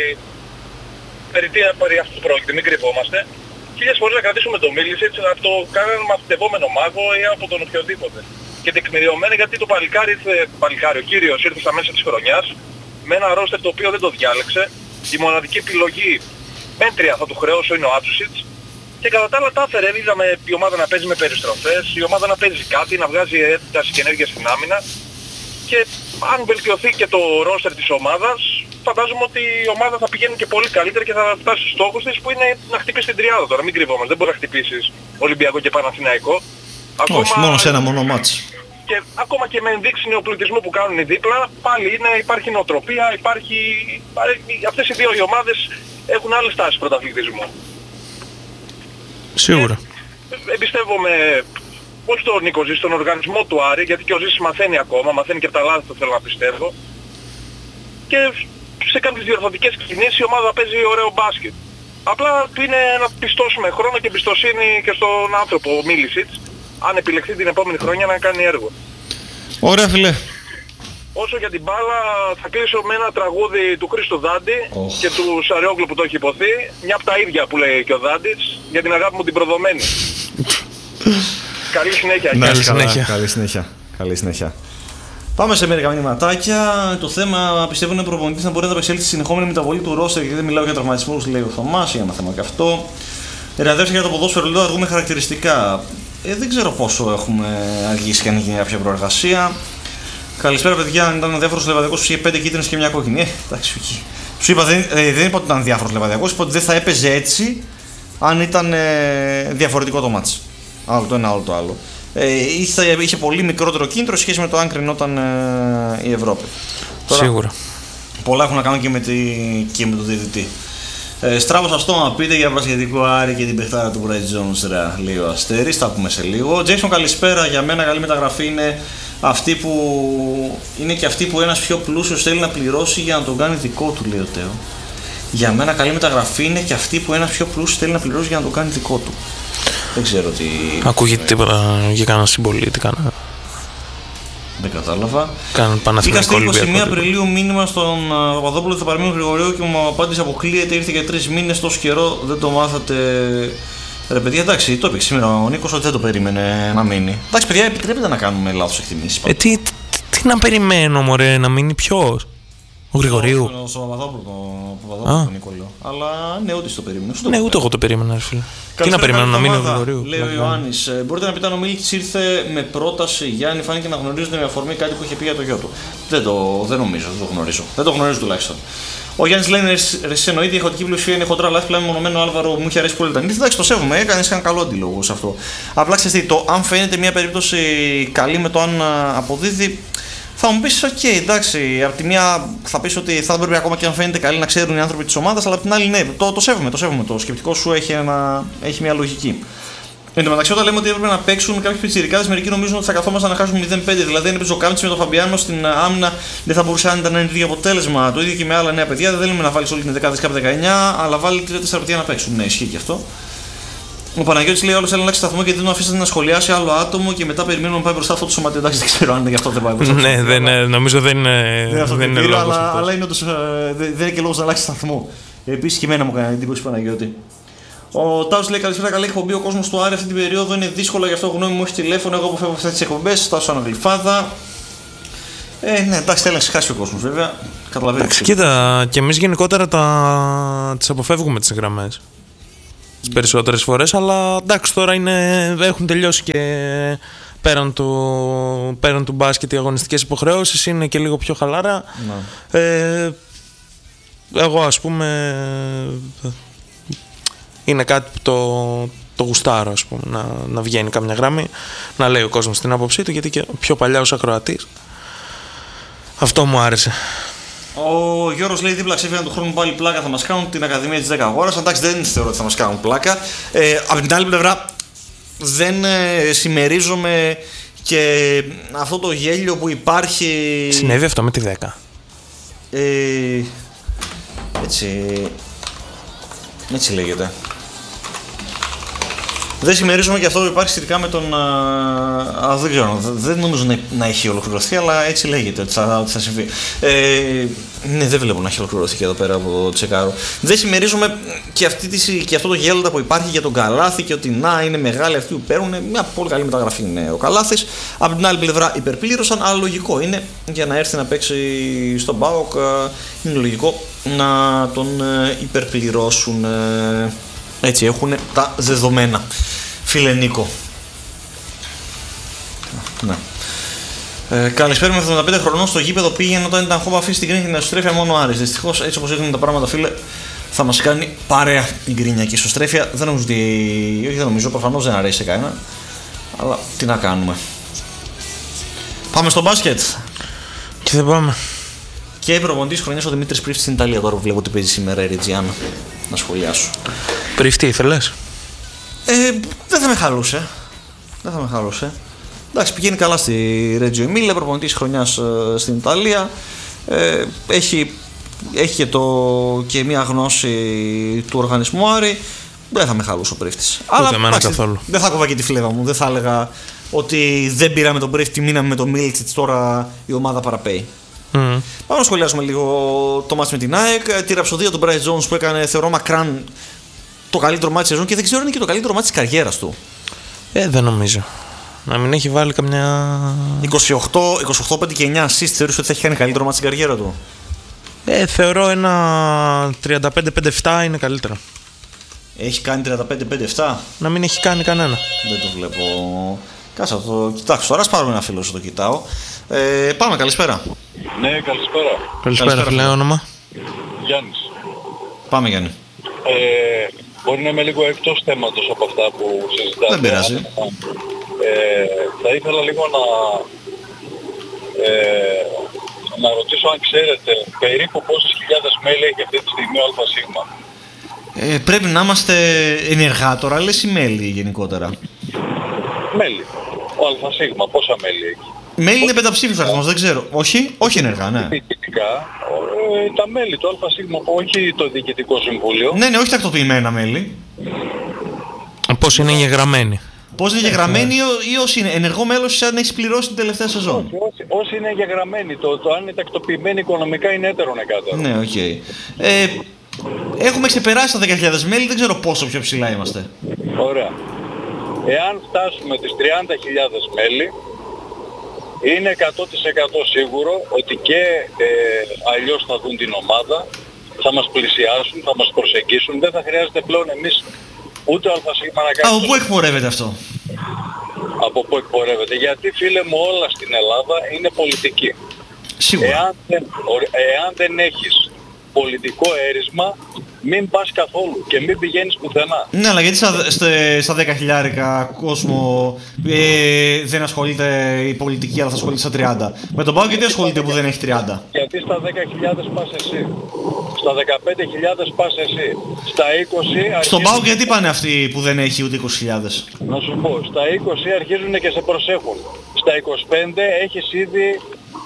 περί αυτού πρόκειται, μην κρυβόμαστε, χίλιες φορές να κρατήσουμε τον Μίλισιτς από το κανέναν μαθητευόμενο μάγο ή από τον οποιοδήποτε. Και τεκμηριωμένα γιατί το παλικάρι, ο κύριος ήρθε στα μέσα της χρονιάς με ένα ρόστερ το οποίο δεν το διάλεξε. Η μοναδική επιλογή μέτρια θα του χρεώσω είναι ο Άτσουσιτς. Και κατά τα άλλα τα έφερε, είδαμε η ομάδα να παίζει με περιστροφές, η ομάδα να παίζει κάτι, να βγάζει ένταση και ενέργεια στην άμυνα. Και αν βελτιωθεί και το ρόστερ της ομάδας, φαντάζομαι ότι η ομάδα θα πηγαίνει και πολύ καλύτερα και θα φτάσει στους στόχους της που είναι να χτυπήσει την τριάδα τώρα. Μην κρυβόμαστε, δεν μπορεί να χτυπήσεις Ολυμπιακό και Παναθηναϊκό. Όχι, μόνο σε ένα μόνο μάτς. Και ακόμα και με ενδείξεις νεοπλουτισμού που κάνουν οι δίπλα, πάλι υπάρχει νοοτροπία, αυτές οι δύο οι ομάδες έχουν άλλες τάσεις πρωταθλητισμού. Σίγουρα. Εμπιστεύομαι όχι τον Νίκο Ζήση, στον οργανισμό του Άρη, γιατί και ο Ζήσης μαθαίνει ακόμα, μαθαίνει και από τα λάθη του, θέλω να πιστεύω. Και σε κάποιες διορθωτικές κινήσεις η ομάδα παίζει ωραίο μπάσκετ. Απλά είναι να πιστώσουμε χρόνο και εμπιστοσύνη και στον άνθρωπο, ο Μίλισιτς, αν επιλεχθεί την επόμενη χρονιά να κάνει έργο. Ωραία, φίλε. Όσο για την μπάλα, θα κλείσω με ένα τραγούδι του Χρήστου Δάντη και του Σαριόγλου που το έχει υποθεί. Μια από τα ίδια που λέει και ο Δάντης, για την αγάπη μου την προδομένη. Καλή συνέχεια. Καλή συνέχεια. Πάμε σε μερικά μηνυματάκια. Το θέμα πιστεύω είναι προπονητής να μπορεί να απεξέλθει στη συνεχόμενη μεταβολή του ρόστερ, γιατί δεν μιλάω για τραυματισμούς, λέει ο Θωμάς, για ένα θέμα και αυτό. Εραδεύσει για το ποδόσφαιρο, λέω, αργούμε χαρακτηριστικά. Δεν ξέρω πόσο έχουμε αργήσει και αν γίνει κάποια προεργασία. Καλησπέρα, παιδιά. Αν ήταν διάφορος Λεβαδιακός, σου είχε 5 κίτρινες και μια κόκκινη. Εντάξει, εκεί. Σου είπα, δεν είπα ότι ήταν διάφορος Λεβαδιακός, είπα ότι δεν θα έπαιζε έτσι αν ήταν διαφορετικό το μάτς. Άλλο το ένα, άλλο το άλλο. Είχε πολύ μικρότερο κίνητρο σχέση με το αν κρινόταν η Ευρώπη. Τώρα, σίγουρα. Πολλά έχουν να κάνουν και με το διαιτητή. Στράβος αυτό να πείτε για Βρασιατικό Άρη και την παιχτάρα του Μπράιτ Τζόνς, λέει ο Αστέρης. Θα πούμε σε λίγο. Jason, καλησπέρα. Για μένα καλή μεταγραφή είναι αυτή που είναι και αυτή που ένας πιο πλούσιος θέλει να πληρώσει για να τον κάνει δικό του, λέει ο Τέο. Για μένα καλή μεταγραφή είναι και αυτή που ένας πιο πλούσιος θέλει να πληρώσει για να τον κάνει δικό του. Δεν ξέρω τι. Ακούγεται τίποτα για κανένα συμπολίτη, κανένα. Δεν κατάλαβα. Είχα στη 21 Απριλίου μήνυμα στον Παπαδόπουλο θα παραμείνω Γρηγορίου και μου απάντησε αποκλείεται, ήρθε για 3 μήνες, τόσο καιρό δεν το μάθατε. Ρε παιδιά, εντάξει, το είπε σήμερα ο Νίκος ότι δεν το περίμενε να μείνει. Εντάξει, παιδιά, επιτρέπεται να κάνουμε λάθος εκτιμήσεις. Τι να περιμένω, μωρέ, να μείνει ποιος? Ο Γρηγορίου. Στον Παπαδόπουλο, τον Νικόλαο. Αλλά ναι, ούτε το περίμενα. Ναι, ούτε εγώ το περίμενα, φίλε. Τι να περιμένω να μείνει ο Γρηγορίου? Λέει ο Ιωάννης, μπορείτε να πείτε αν ο Μίλκης ήρθε με πρόταση Γιάννη, φάνηκε να γνωρίζονται με αφορμή κάτι που είχε πει για το γιο του. Δεν νομίζω, δεν το γνωρίζω. Δεν το γνωρίζω τουλάχιστον. Ο Γιάννης λέει: Εσύ εννοείται η ηχοτική πλειοψηφία είναι χοντρά, αλλά πλέον μονομένο Άλβαρο μου είχε αρέσει πολύ ήταν. Εντάξει, το σέβομαι, έκανε ένα καλό αντίλογο σε αυτό. Απλά ξέρετε, αν φαίνεται μια περίπτωση καλή με το αν αποδίδει. Θα μου πεις, οκ, εντάξει, από τη μία θα πεις ότι θα πρέπει ακόμα και αν φαίνεται καλή να ξέρουν οι άνθρωποι της ομάδας, αλλά από την άλλη, ναι, το σέβομαι. Το σκεπτικό σου έχει μια λογική. Εν τω μεταξύ, όταν λέμε ότι έπρεπε να παίξουν κάποιοι πιτσιρικάδες, μερικοί νομίζουν ότι θα καθόμασταν να χάσουμε 0-5. Δηλαδή, αν έπαιζε ο Κάμψη με τον Φαμπιάνο στην άμυνα, δεν θα μπορούσε να είναι το ίδιο αποτέλεσμα. Το ίδιο και με άλλα νέα παιδιά. Δεν θέλουμε να βάλει όλη την δεκάδα κάπου 19, αλλά βάλει 3-4 παιδιά να παίξουν. Ναι, ισχύει και αυτό. Ο Παναγιώτης λέει: όλος θέλει να αλλάξει σταθμό γιατί δεν τον αφήσατε να σχολιάσει άλλο άτομο και μετά περιμένουμε να πάει μπροστά αυτό το σωματείο. Εντάξει, δεν ξέρω αν είναι γι' αυτό δεν πάει μπροστά. Ναι, νομίζω δεν είναι λόγος. Αλλά είναι όντως, δεν είναι και λόγος να αλλάξει σταθμό. Επίσης και εμένα μου έκανε εντύπωση Παναγιώτη. Ο Τάους λέει: καλησπέρα, καλή εκπομπή. Ο κόσμος του Άρη αυτή την περίοδο είναι δύσκολο, γι' αυτό γνώμη μου έχει τηλέφωνο. Εγώ αποφεύγω αυτές τις εκπομπές. Τάους Αναγλυφάδα. Ναι, εντάξει, θέλει να ξεχάσει ο κόσμος βέβαια. Καταλαβαίνεις. Κοίτα, και εμείς γενικότερα τις αποφεύγουμε τις γραμμές. Τις περισσότερες φορές, αλλά εντάξει, τώρα έχουν τελειώσει και πέραν του μπάσκετ οι αγωνιστικές υποχρεώσεις, είναι και λίγο πιο χαλάρα. Εγώ ας πούμε είναι κάτι που το γουστάρω, ας πούμε, να βγαίνει κάμια γραμμή, να λέει ο κόσμος την άποψή του, γιατί και πιο παλιά ως ακροατής αυτό μου άρεσε. Ο Γιώργος λέει: δίπλα ξέφυγαν του χρόνου πάλι πλάκα. Θα μας κάνουν την Ακαδημία της 10 αγόρας. Εντάξει, δεν θεωρώ ότι θα μας κάνουν πλάκα. Από την άλλη πλευρά, δεν συμμερίζομαι και αυτό το γέλιο που υπάρχει. Συνέβη αυτό με τη 10. Έτσι λέγεται. Δεν συμμερίζομαι και αυτό που υπάρχει σχετικά με τον. Δεν ξέρω, δεν νομίζω να έχει ολοκληρωθεί, αλλά έτσι λέγεται ότι θα συμβεί. Ναι, δεν βλέπω να έχει ολοκληρωθεί και εδώ πέρα από το τσεκάρο. Δεν συμμερίζομαι και αυτό το γέλοντα που υπάρχει για τον Καλάθι και ότι να είναι μεγάλοι αυτοί που παίρνουν. Μια πολύ καλή μεταγραφή είναι ο Καλάθης. Από την άλλη πλευρά υπερπλήρωσαν, αλλά λογικό είναι για να έρθει να παίξει στον ΠΑΟΚ. Είναι λογικό να τον υπερπληρώσουν. Έτσι έχουν τα δεδομένα. Φίλε Νίκο. Ναι. Καλησπέρα, με 75 χρονών στο γήπεδο πήγαινε όταν ήταν χώμα, αφήσει την κρίνια και την εσωστρέφεια μόνο Άρης. Δυστυχώς, έτσι όπως έχουν τα πράγματα, φίλε, θα μας κάνει παρέα την κρίνια και η εσωστρέφεια. Δεν νομίζω ότι. Όχι, δεν νομίζω, προφανώς δεν αρέσει σε κανένα. Αλλά τι να κάνουμε. Πάμε στο μπάσκετ. Και δεν πάμε. Και προπονητής χρονιάς ο Δημήτρης Πρίφτης στην Ιταλία. Τώρα βλέπω ότι παίζει σήμερα η Ρετζιάνα. Να σχολιάσω. Πρίφτη, ήθελες? Δεν θα με χαλούσε. Εντάξει, πηγαίνει καλά στη Ρέτζιο Εμίλια, προπονητής χρονιάς στην Ιταλία. Έχει και μια γνώση του οργανισμού Άρη. Δεν θα με χαλούσε ο Πρίφτης. Αλλά καθόλου. Δεν θα κόβα και τη φλέβα μου. Δεν θα έλεγα ότι δεν πήραμε τον Πρίφτη, μείναμε με τον Μίλτσιτς, τώρα η ομάδα παραπέει. Πάμε να σχολιάσουμε λίγο το μάτς με την ΑΕΚ. Τη ραψοδία του Bryce Jones που έκανε, θεωρώ μακράν, το καλύτερο μάτς της σεζόν και δεν ξέρω αν είναι και το καλύτερο μάτς της καριέρας του. Δεν νομίζω. Να μην έχει βάλει καμιά. 28, 5 και 9 assists, θεωρείς ότι θα έχει κάνει καλύτερο μάτς στην καριέρα του? Θεωρώ ένα 35-5-7 είναι καλύτερο. Έχει κάνει 35-5-7. Να μην έχει κάνει κανένα. Δεν το βλέπω. Κάτσε, το κοιτάξω τώρα. Ας πάρουμε ένα φίλο, το κοιτάω. Πάμε, καλησπέρα. Ναι, καλησπέρα. Καλησπέρα, φίλε, όνομα. Γιάννης. Πάμε, Γιάννη. Μπορεί να είμαι λίγο εκτός θέματος από αυτά που συζητάτε. Δεν πειράζει. Θα ήθελα λίγο να ρωτήσω αν ξέρετε περίπου πόσες χιλιάδες μέλη έχει αυτή τη στιγμή ο ΑΣ. Πρέπει να είμαστε ενεργά τώρα, λες, ή μέλη γενικότερα? Μέλη. Ο ΑΣ, πόσα μέλη έχει? Μέλη είναι πενταψήφιος αριθμός, δεν ξέρω. Όχι ενεργά, ναι. Διοικητικά, τα μέλη του ΑΣ, όχι το Διοικητικό Συμβούλιο. Ναι, όχι τακτοποιημένα μέλη. Πώς είναι εγγεγραμμένοι? Πώς είναι εγγεγραμμένοι ή όσοι είναι ενεργό μέλος αν έχει πληρώσει την τελευταία σεζόν? Όσοι είναι εγγεγραμμένοι, το αν είναι τακτοποιημένοι οικονομικά είναι έτερον εκάτερο. Ναι, οκ. Έχουμε ξεπεράσει τα 10.000 μέλη, δεν ξέρω πόσο πιο ψηλά είμαστε. Ωραία. Εάν φτάσουμε τις 30.000 μέλη, είναι 100% σίγουρο ότι και αλλιώς θα δουν την ομάδα, θα μας πλησιάσουν, θα μας προσεγγίσουν, δεν θα χρειάζεται πλέον εμείς ούτε ο ΑΣ να κάνει. Από πού εκπορεύεται αυτό? Από πού εκπορεύεται? Γιατί, φίλε μου, όλα στην Ελλάδα είναι πολιτική. Σίγουρα. Εάν δεν έχεις πολιτικό έρισμα, μην πας καθόλου και μην πηγαίνεις πουθενά. Ναι, αλλά γιατί στα 10.000 κόσμο δεν ασχολείται η πολιτική, αλλά θα ασχολείται στα 30. Με τον ΠΑΟΚ γιατί ασχολείται που δεν έχει 30? Γιατί στα 10.000 πας εσύ. Στα 15.000 πας εσύ. Στα 20... Στον ΠΑΟΚ γιατί πάνε αυτοί που δεν έχει ούτε 20.000? Να σου πω, στα 20 αρχίζουν και σε προσέχουν. Στα 25 έχεις ήδη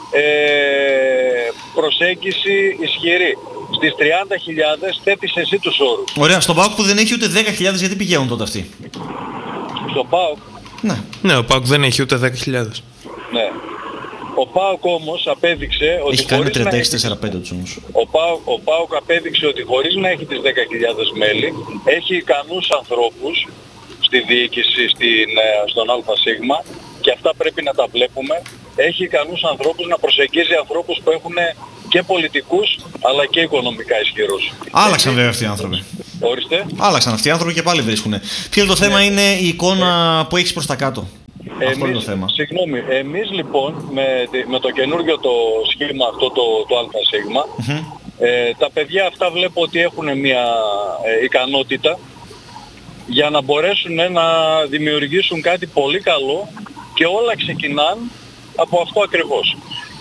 προσέγγιση ισχυρή. Στις 30.000 θέτεις εσύ τους όρους. Ωραία, στον ΠΑΟΚ που δεν έχει ούτε 10.000 γιατί πηγαίνουν τότε αυτοί? Στον ΠΑΟΚ. Ναι, ο ΠΑΟΚ δεν έχει ούτε 10.000. Ναι. Ο ΠΑΟΚ όμως απέδειξε ότι... Έχει κάνει 36-45 τους όμως. Ο ΠΑΟΚ απέδειξε ότι χωρίς να έχει τις 10.000 μέλη, έχει ικανούς ανθρώπους στη διοίκηση, στον ΑΣ, και αυτά πρέπει να τα βλέπουμε. Έχει ικανούς ανθρώπους να προσεγγίζει ανθρώπους που έχουν και πολιτικούς αλλά και οικονομικά ισχυρούς. Άλλαξαν βέβαια αυτοί οι άνθρωποι. Ορίστε. Άλλαξαν αυτοί οι άνθρωποι και πάλι βρίσκουν. Ποιο είναι το θέμα? Είναι η εικόνα που έχεις προς τα κάτω. Αυτό είναι το θέμα. Συγγνώμη, εμείς λοιπόν με το καινούργιο το σχήμα αυτό το ΑΣ, τα παιδιά αυτά βλέπω ότι έχουν μια ικανότητα για να μπορέσουν να δημιουργήσουν κάτι πολύ καλό και όλα ξεκινάνε από αυτό ακριβώς.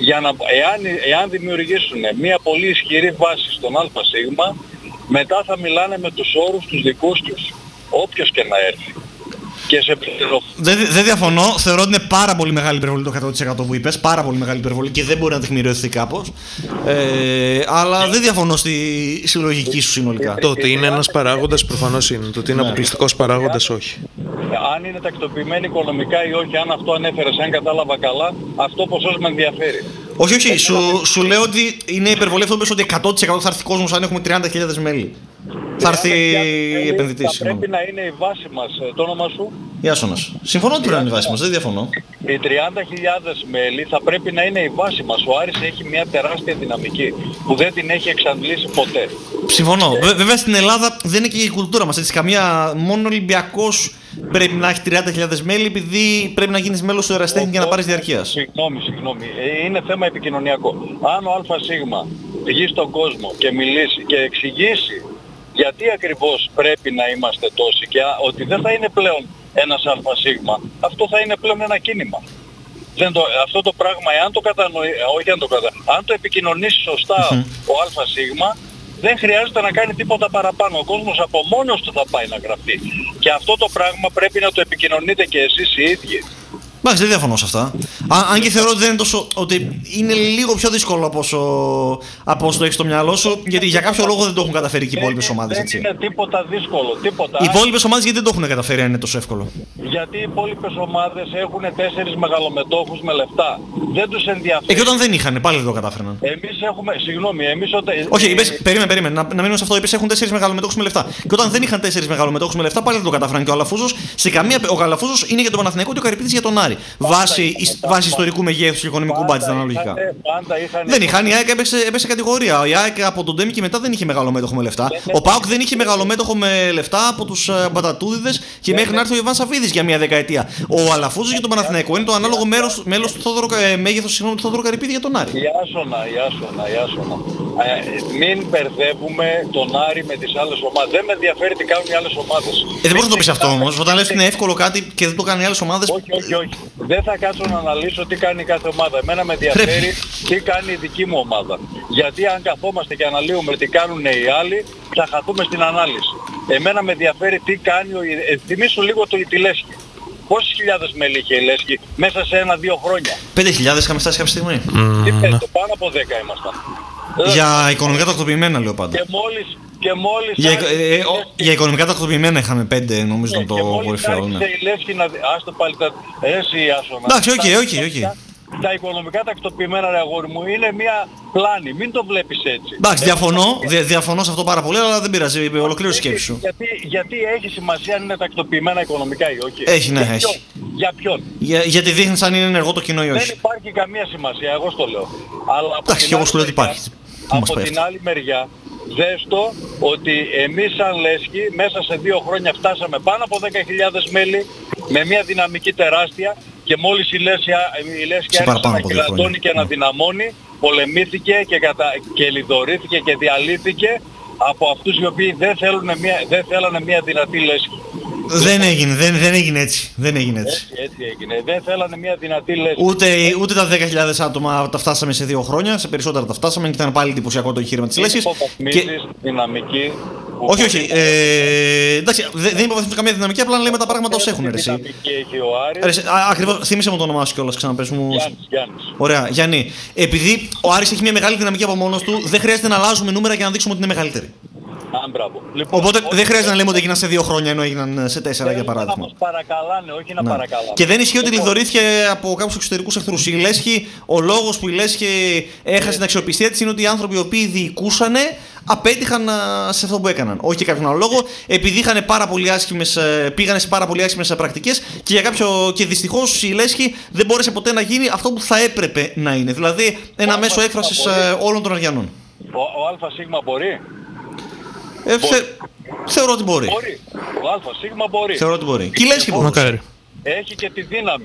Εάν δημιουργήσουν μια πολύ ισχυρή βάση στον ΑΣ, μετά θα μιλάνε με τους όρους τους δικούς τους, όποιος και να έρθει. Και σε δεν διαφωνώ, θεωρώ ότι είναι πάρα πολύ μεγάλη υπερβολή το 100% που είπες, πάρα πολύ μεγάλη υπερβολή και δεν μπορεί να τεκμηριωθεί κάπως, αλλά δεν διαφωνώ στη λογική σου συνολικά. Το ότι είναι ένας παράγοντας προφανώς είναι, το ότι είναι αποκλειστικός παράγοντας όχι. Αν είναι τακτοποιημένοι οικονομικά ή όχι, αν αυτό ανέφερες, αν κατάλαβα καλά, αυτό ποσός με ενδιαφέρει. Όχι, σου λέω ότι είναι υπερβολή αυτό που πες ότι 100% θα έρθει κόσμος αν έχουμε 30.000 μέλη. Θα έρθει επενδυτής. Θα πρέπει να είναι η βάση μας. Το όνομα σου? Ιάσονας. Συμφωνώ ότι πρέπει να είναι η βάση μας, δεν διαφωνώ. Οι 30.000 μέλη θα πρέπει να είναι η βάση μας. Ο Άρης έχει μια τεράστια δυναμική που δεν την έχει εξαντλήσει ποτέ. Συμφωνώ. Βέβαια στην Ελλάδα δεν είναι και η κουλτούρα μας. Έτσι, μόνο ο Ολυμπιακός πρέπει να έχει 30.000 μέλη επειδή πρέπει να γίνεις μέλος του Εραστέχνη για να πάρεις διαρκείας. Συγγνώμη. Είναι θέμα επικοινωνιακό. Αν ο ΑΣ βγει στον κόσμο και μιλήσει και εξηγήσει γιατί ακριβώς πρέπει να είμαστε τόσοι και ότι δεν θα είναι πλέον ένας ΑΣ, αυτό θα είναι πλέον ένα κίνημα. Αυτό το πράγμα, αν το επικοινωνήσει σωστά ο ΑΣ, δεν χρειάζεται να κάνει τίποτα παραπάνω. Ο κόσμος από μόνος του θα πάει να γραφτεί. Και αυτό το πράγμα πρέπει να το επικοινωνείτε και εσείς οι ίδιοι. Εντάξει, δεν διαφωνώ σε αυτά. Αν και θεωρώ ότι δεν είναι τόσο. Ότι είναι λίγο πιο δύσκολο από όσο το έχεις στο μυαλό σου, γιατί για κάποιο λόγο δεν το έχουν καταφέρει και οι υπόλοιπες ομάδες. Δεν είναι τίποτα δύσκολο. Τίποτα. Οι υπόλοιπες ομάδες γιατί δεν το έχουν καταφέρει αν είναι τόσο εύκολο? Γιατί οι υπόλοιπες ομάδες έχουν 4 μεγαλομετόχους με λεφτά. Δεν τους ενδιαφέρει. Και όταν δεν είχαν, πάλι δεν το κατάφεραν. Εμείς έχουμε. Συγγνώμη, εμείς όταν. Όχι, περίμενε. Να μείνουμε σε αυτό. Είπες έχουν 4 μεγαλομετόχους με λεφτά. Και όταν δεν είχαν 4 μεγαλομετόχους με λεφτά, πάλι δεν το κατάφεραν. Και ο Γαλαφούζος, ο Γαλαφούζος είναι για τον Παναθηναϊκό και ο Καρυπίδης για τον Άρη. Βάσει ιστορικού μεγέθους και οικονομικού μπάτζετ αναλογικά. Δεν είχαν, η ΑΕΚ έπεσε κατηγορία. Η ΑΕΚ από τον Ντέμι και μετά δεν είχε μεγάλο μέτοχο με λεφτά. Ο ΠΑΟΚ δεν είχε μεγάλο μέτοχο με λεφτά από τους Μπατατούδηδες και μέχρι να έρθει ο Ιβάν Σαββίδης για μια δεκαετία. Ο Αλαφούζος για τον Παναθηναϊκό είναι το ανάλογο μέγεθος του Θόδωρου Καρυπίδη για τον Άρη. Ιάσονα. Μην μπερδεύουμε τον Άρη με τις άλλες ομάδες. Δεν με ενδιαφέρει τι κάνουν οι άλλες ομάδες. Δεν μπορείς να το πεις αυτό όμως. Όταν λες ότι είναι εύκολο κάτι και δεν το κάνουν οι άλλες ομάδες. Όχι. Δεν θα κάτσω να αναλύσω τι κάνει κάθε ομάδα. Εμένα με ενδιαφέρει τι κάνει η δική μου ομάδα. Γιατί αν καθόμαστε και αναλύουμε τι κάνουν οι άλλοι, θα χαθούμε στην ανάλυση. Εμένα με ενδιαφέρει τι κάνει θυμήσου λίγο τη Λέσχη. Πόσες χιλιάδες μέλη είχε η Λέσχη μέσα σε 1-2 χρόνια? 5.000 είχαμε φτάσει κάποια στιγμή. Τι πες, πάνω από 10 ήμασταν. Για οικονομικά τακτοποιημένα λέω πάντα. Και μόλις για οικονομικά τακτοποιημένα είχαμε 5 νομίζω το κορυφαίο. Ναι. Η Λέσχη να άστο πάλι τα εντάξει, όχι. Τα οικονομικά τακτοποιημένα, ρε αγόρι μου, είναι μια πλάνη. Μην το βλέπεις έτσι. Εντάξει, διαφωνώ σε αυτό πάρα πολύ, αλλά δεν πειράζει. Ολοκλήρωση σκέψη σου. Γιατί έχει σημασία αν είναι τακτοποιημένα οικονομικά ή όχι? Έχει, ναι, έχει. Για ποιον? Γιατί δείχνεις αν είναι ενεργό το κοινό ή όχι. Δεν υπάρχει καμία σημασία, εγώ στο λέω. Εντάξει, και εγώ σου λέω ότι υπάρχει. Από την άλλη μεριά, δέστο ότι εμείς σαν Λέσχη μέσα σε 2 χρόνια φτάσαμε πάνω από 10.000 μέλη με μια δυναμική τεράστια και μόλις η Λέσχη άρχισε να κελατώνει και να δυναμώνει, πολεμήθηκε και λιδωρήθηκε και διαλύθηκε από αυτούς οι οποίοι δεν θέλανε μια δυνατή λέσχη. Δεν έγινε έτσι. Έτσι έγινε. Δεν θέλανε μια δυνατή λέσχη. Ούτε τα 10.000 άτομα τα φτάσαμε σε 2 χρόνια, σε περισσότερα τα φτάσαμε και ήταν πάλι εντυπωσιακό το εγχείρημα της λέσχης. Δυναμική. Όχι. Εντάξει, δεν υποβαθμίζουμε καμία δυναμική, απλά λέμε τα πράγματα ως έχουν. Δυναμική έχει ο Άρης. Ακριβώς, θύμισε μου το όνομά σου κιόλας, ξαναπες μου. Γιάννης. Ωραία, Γιάννη. Επειδή ο Άρης έχει μια μεγάλη δυναμική από μόνος του, δεν χρειάζεται να αλλάζουμε νούμερα για να δείξουμε ότι είναι μεγαλύτερη. Λοιπόν, οπότε δεν χρειάζεται να λέμε ότι έγιναν σε 2 χρόνια ενώ έγιναν σε 4 για παράδειγμα. Να μας παρακαλάνε, όχι να παρακαλάνε. Και δεν ισχύει ότι λιδωρήθηκε από κάποιους εξωτερικούς εχθρούς. Η Λέσχη, ο λόγος που η Λέσχη έχασε την αξιοπιστία της είναι ότι οι άνθρωποι οι οποίοι διοικούσαν απέτυχαν σε αυτό που έκαναν. Όχι για κάποιον άλλο λόγο, επειδή πήγανε σε πάρα πολύ άσχημες πρακτικές και δυστυχώς η Λέσχη δεν μπόρεσε ποτέ να γίνει αυτό που θα έπρεπε να είναι. Δηλαδή ένα μέσο έκφρασης όλων των Αριανών. Ο ΑΣ μπορεί. Θεωρώ ότι μπορεί. Ο ΑΣ μπορεί. Θεωρώ ότι μπορεί. Και η Λέσχη μπορεί. Έχει και τη δύναμη.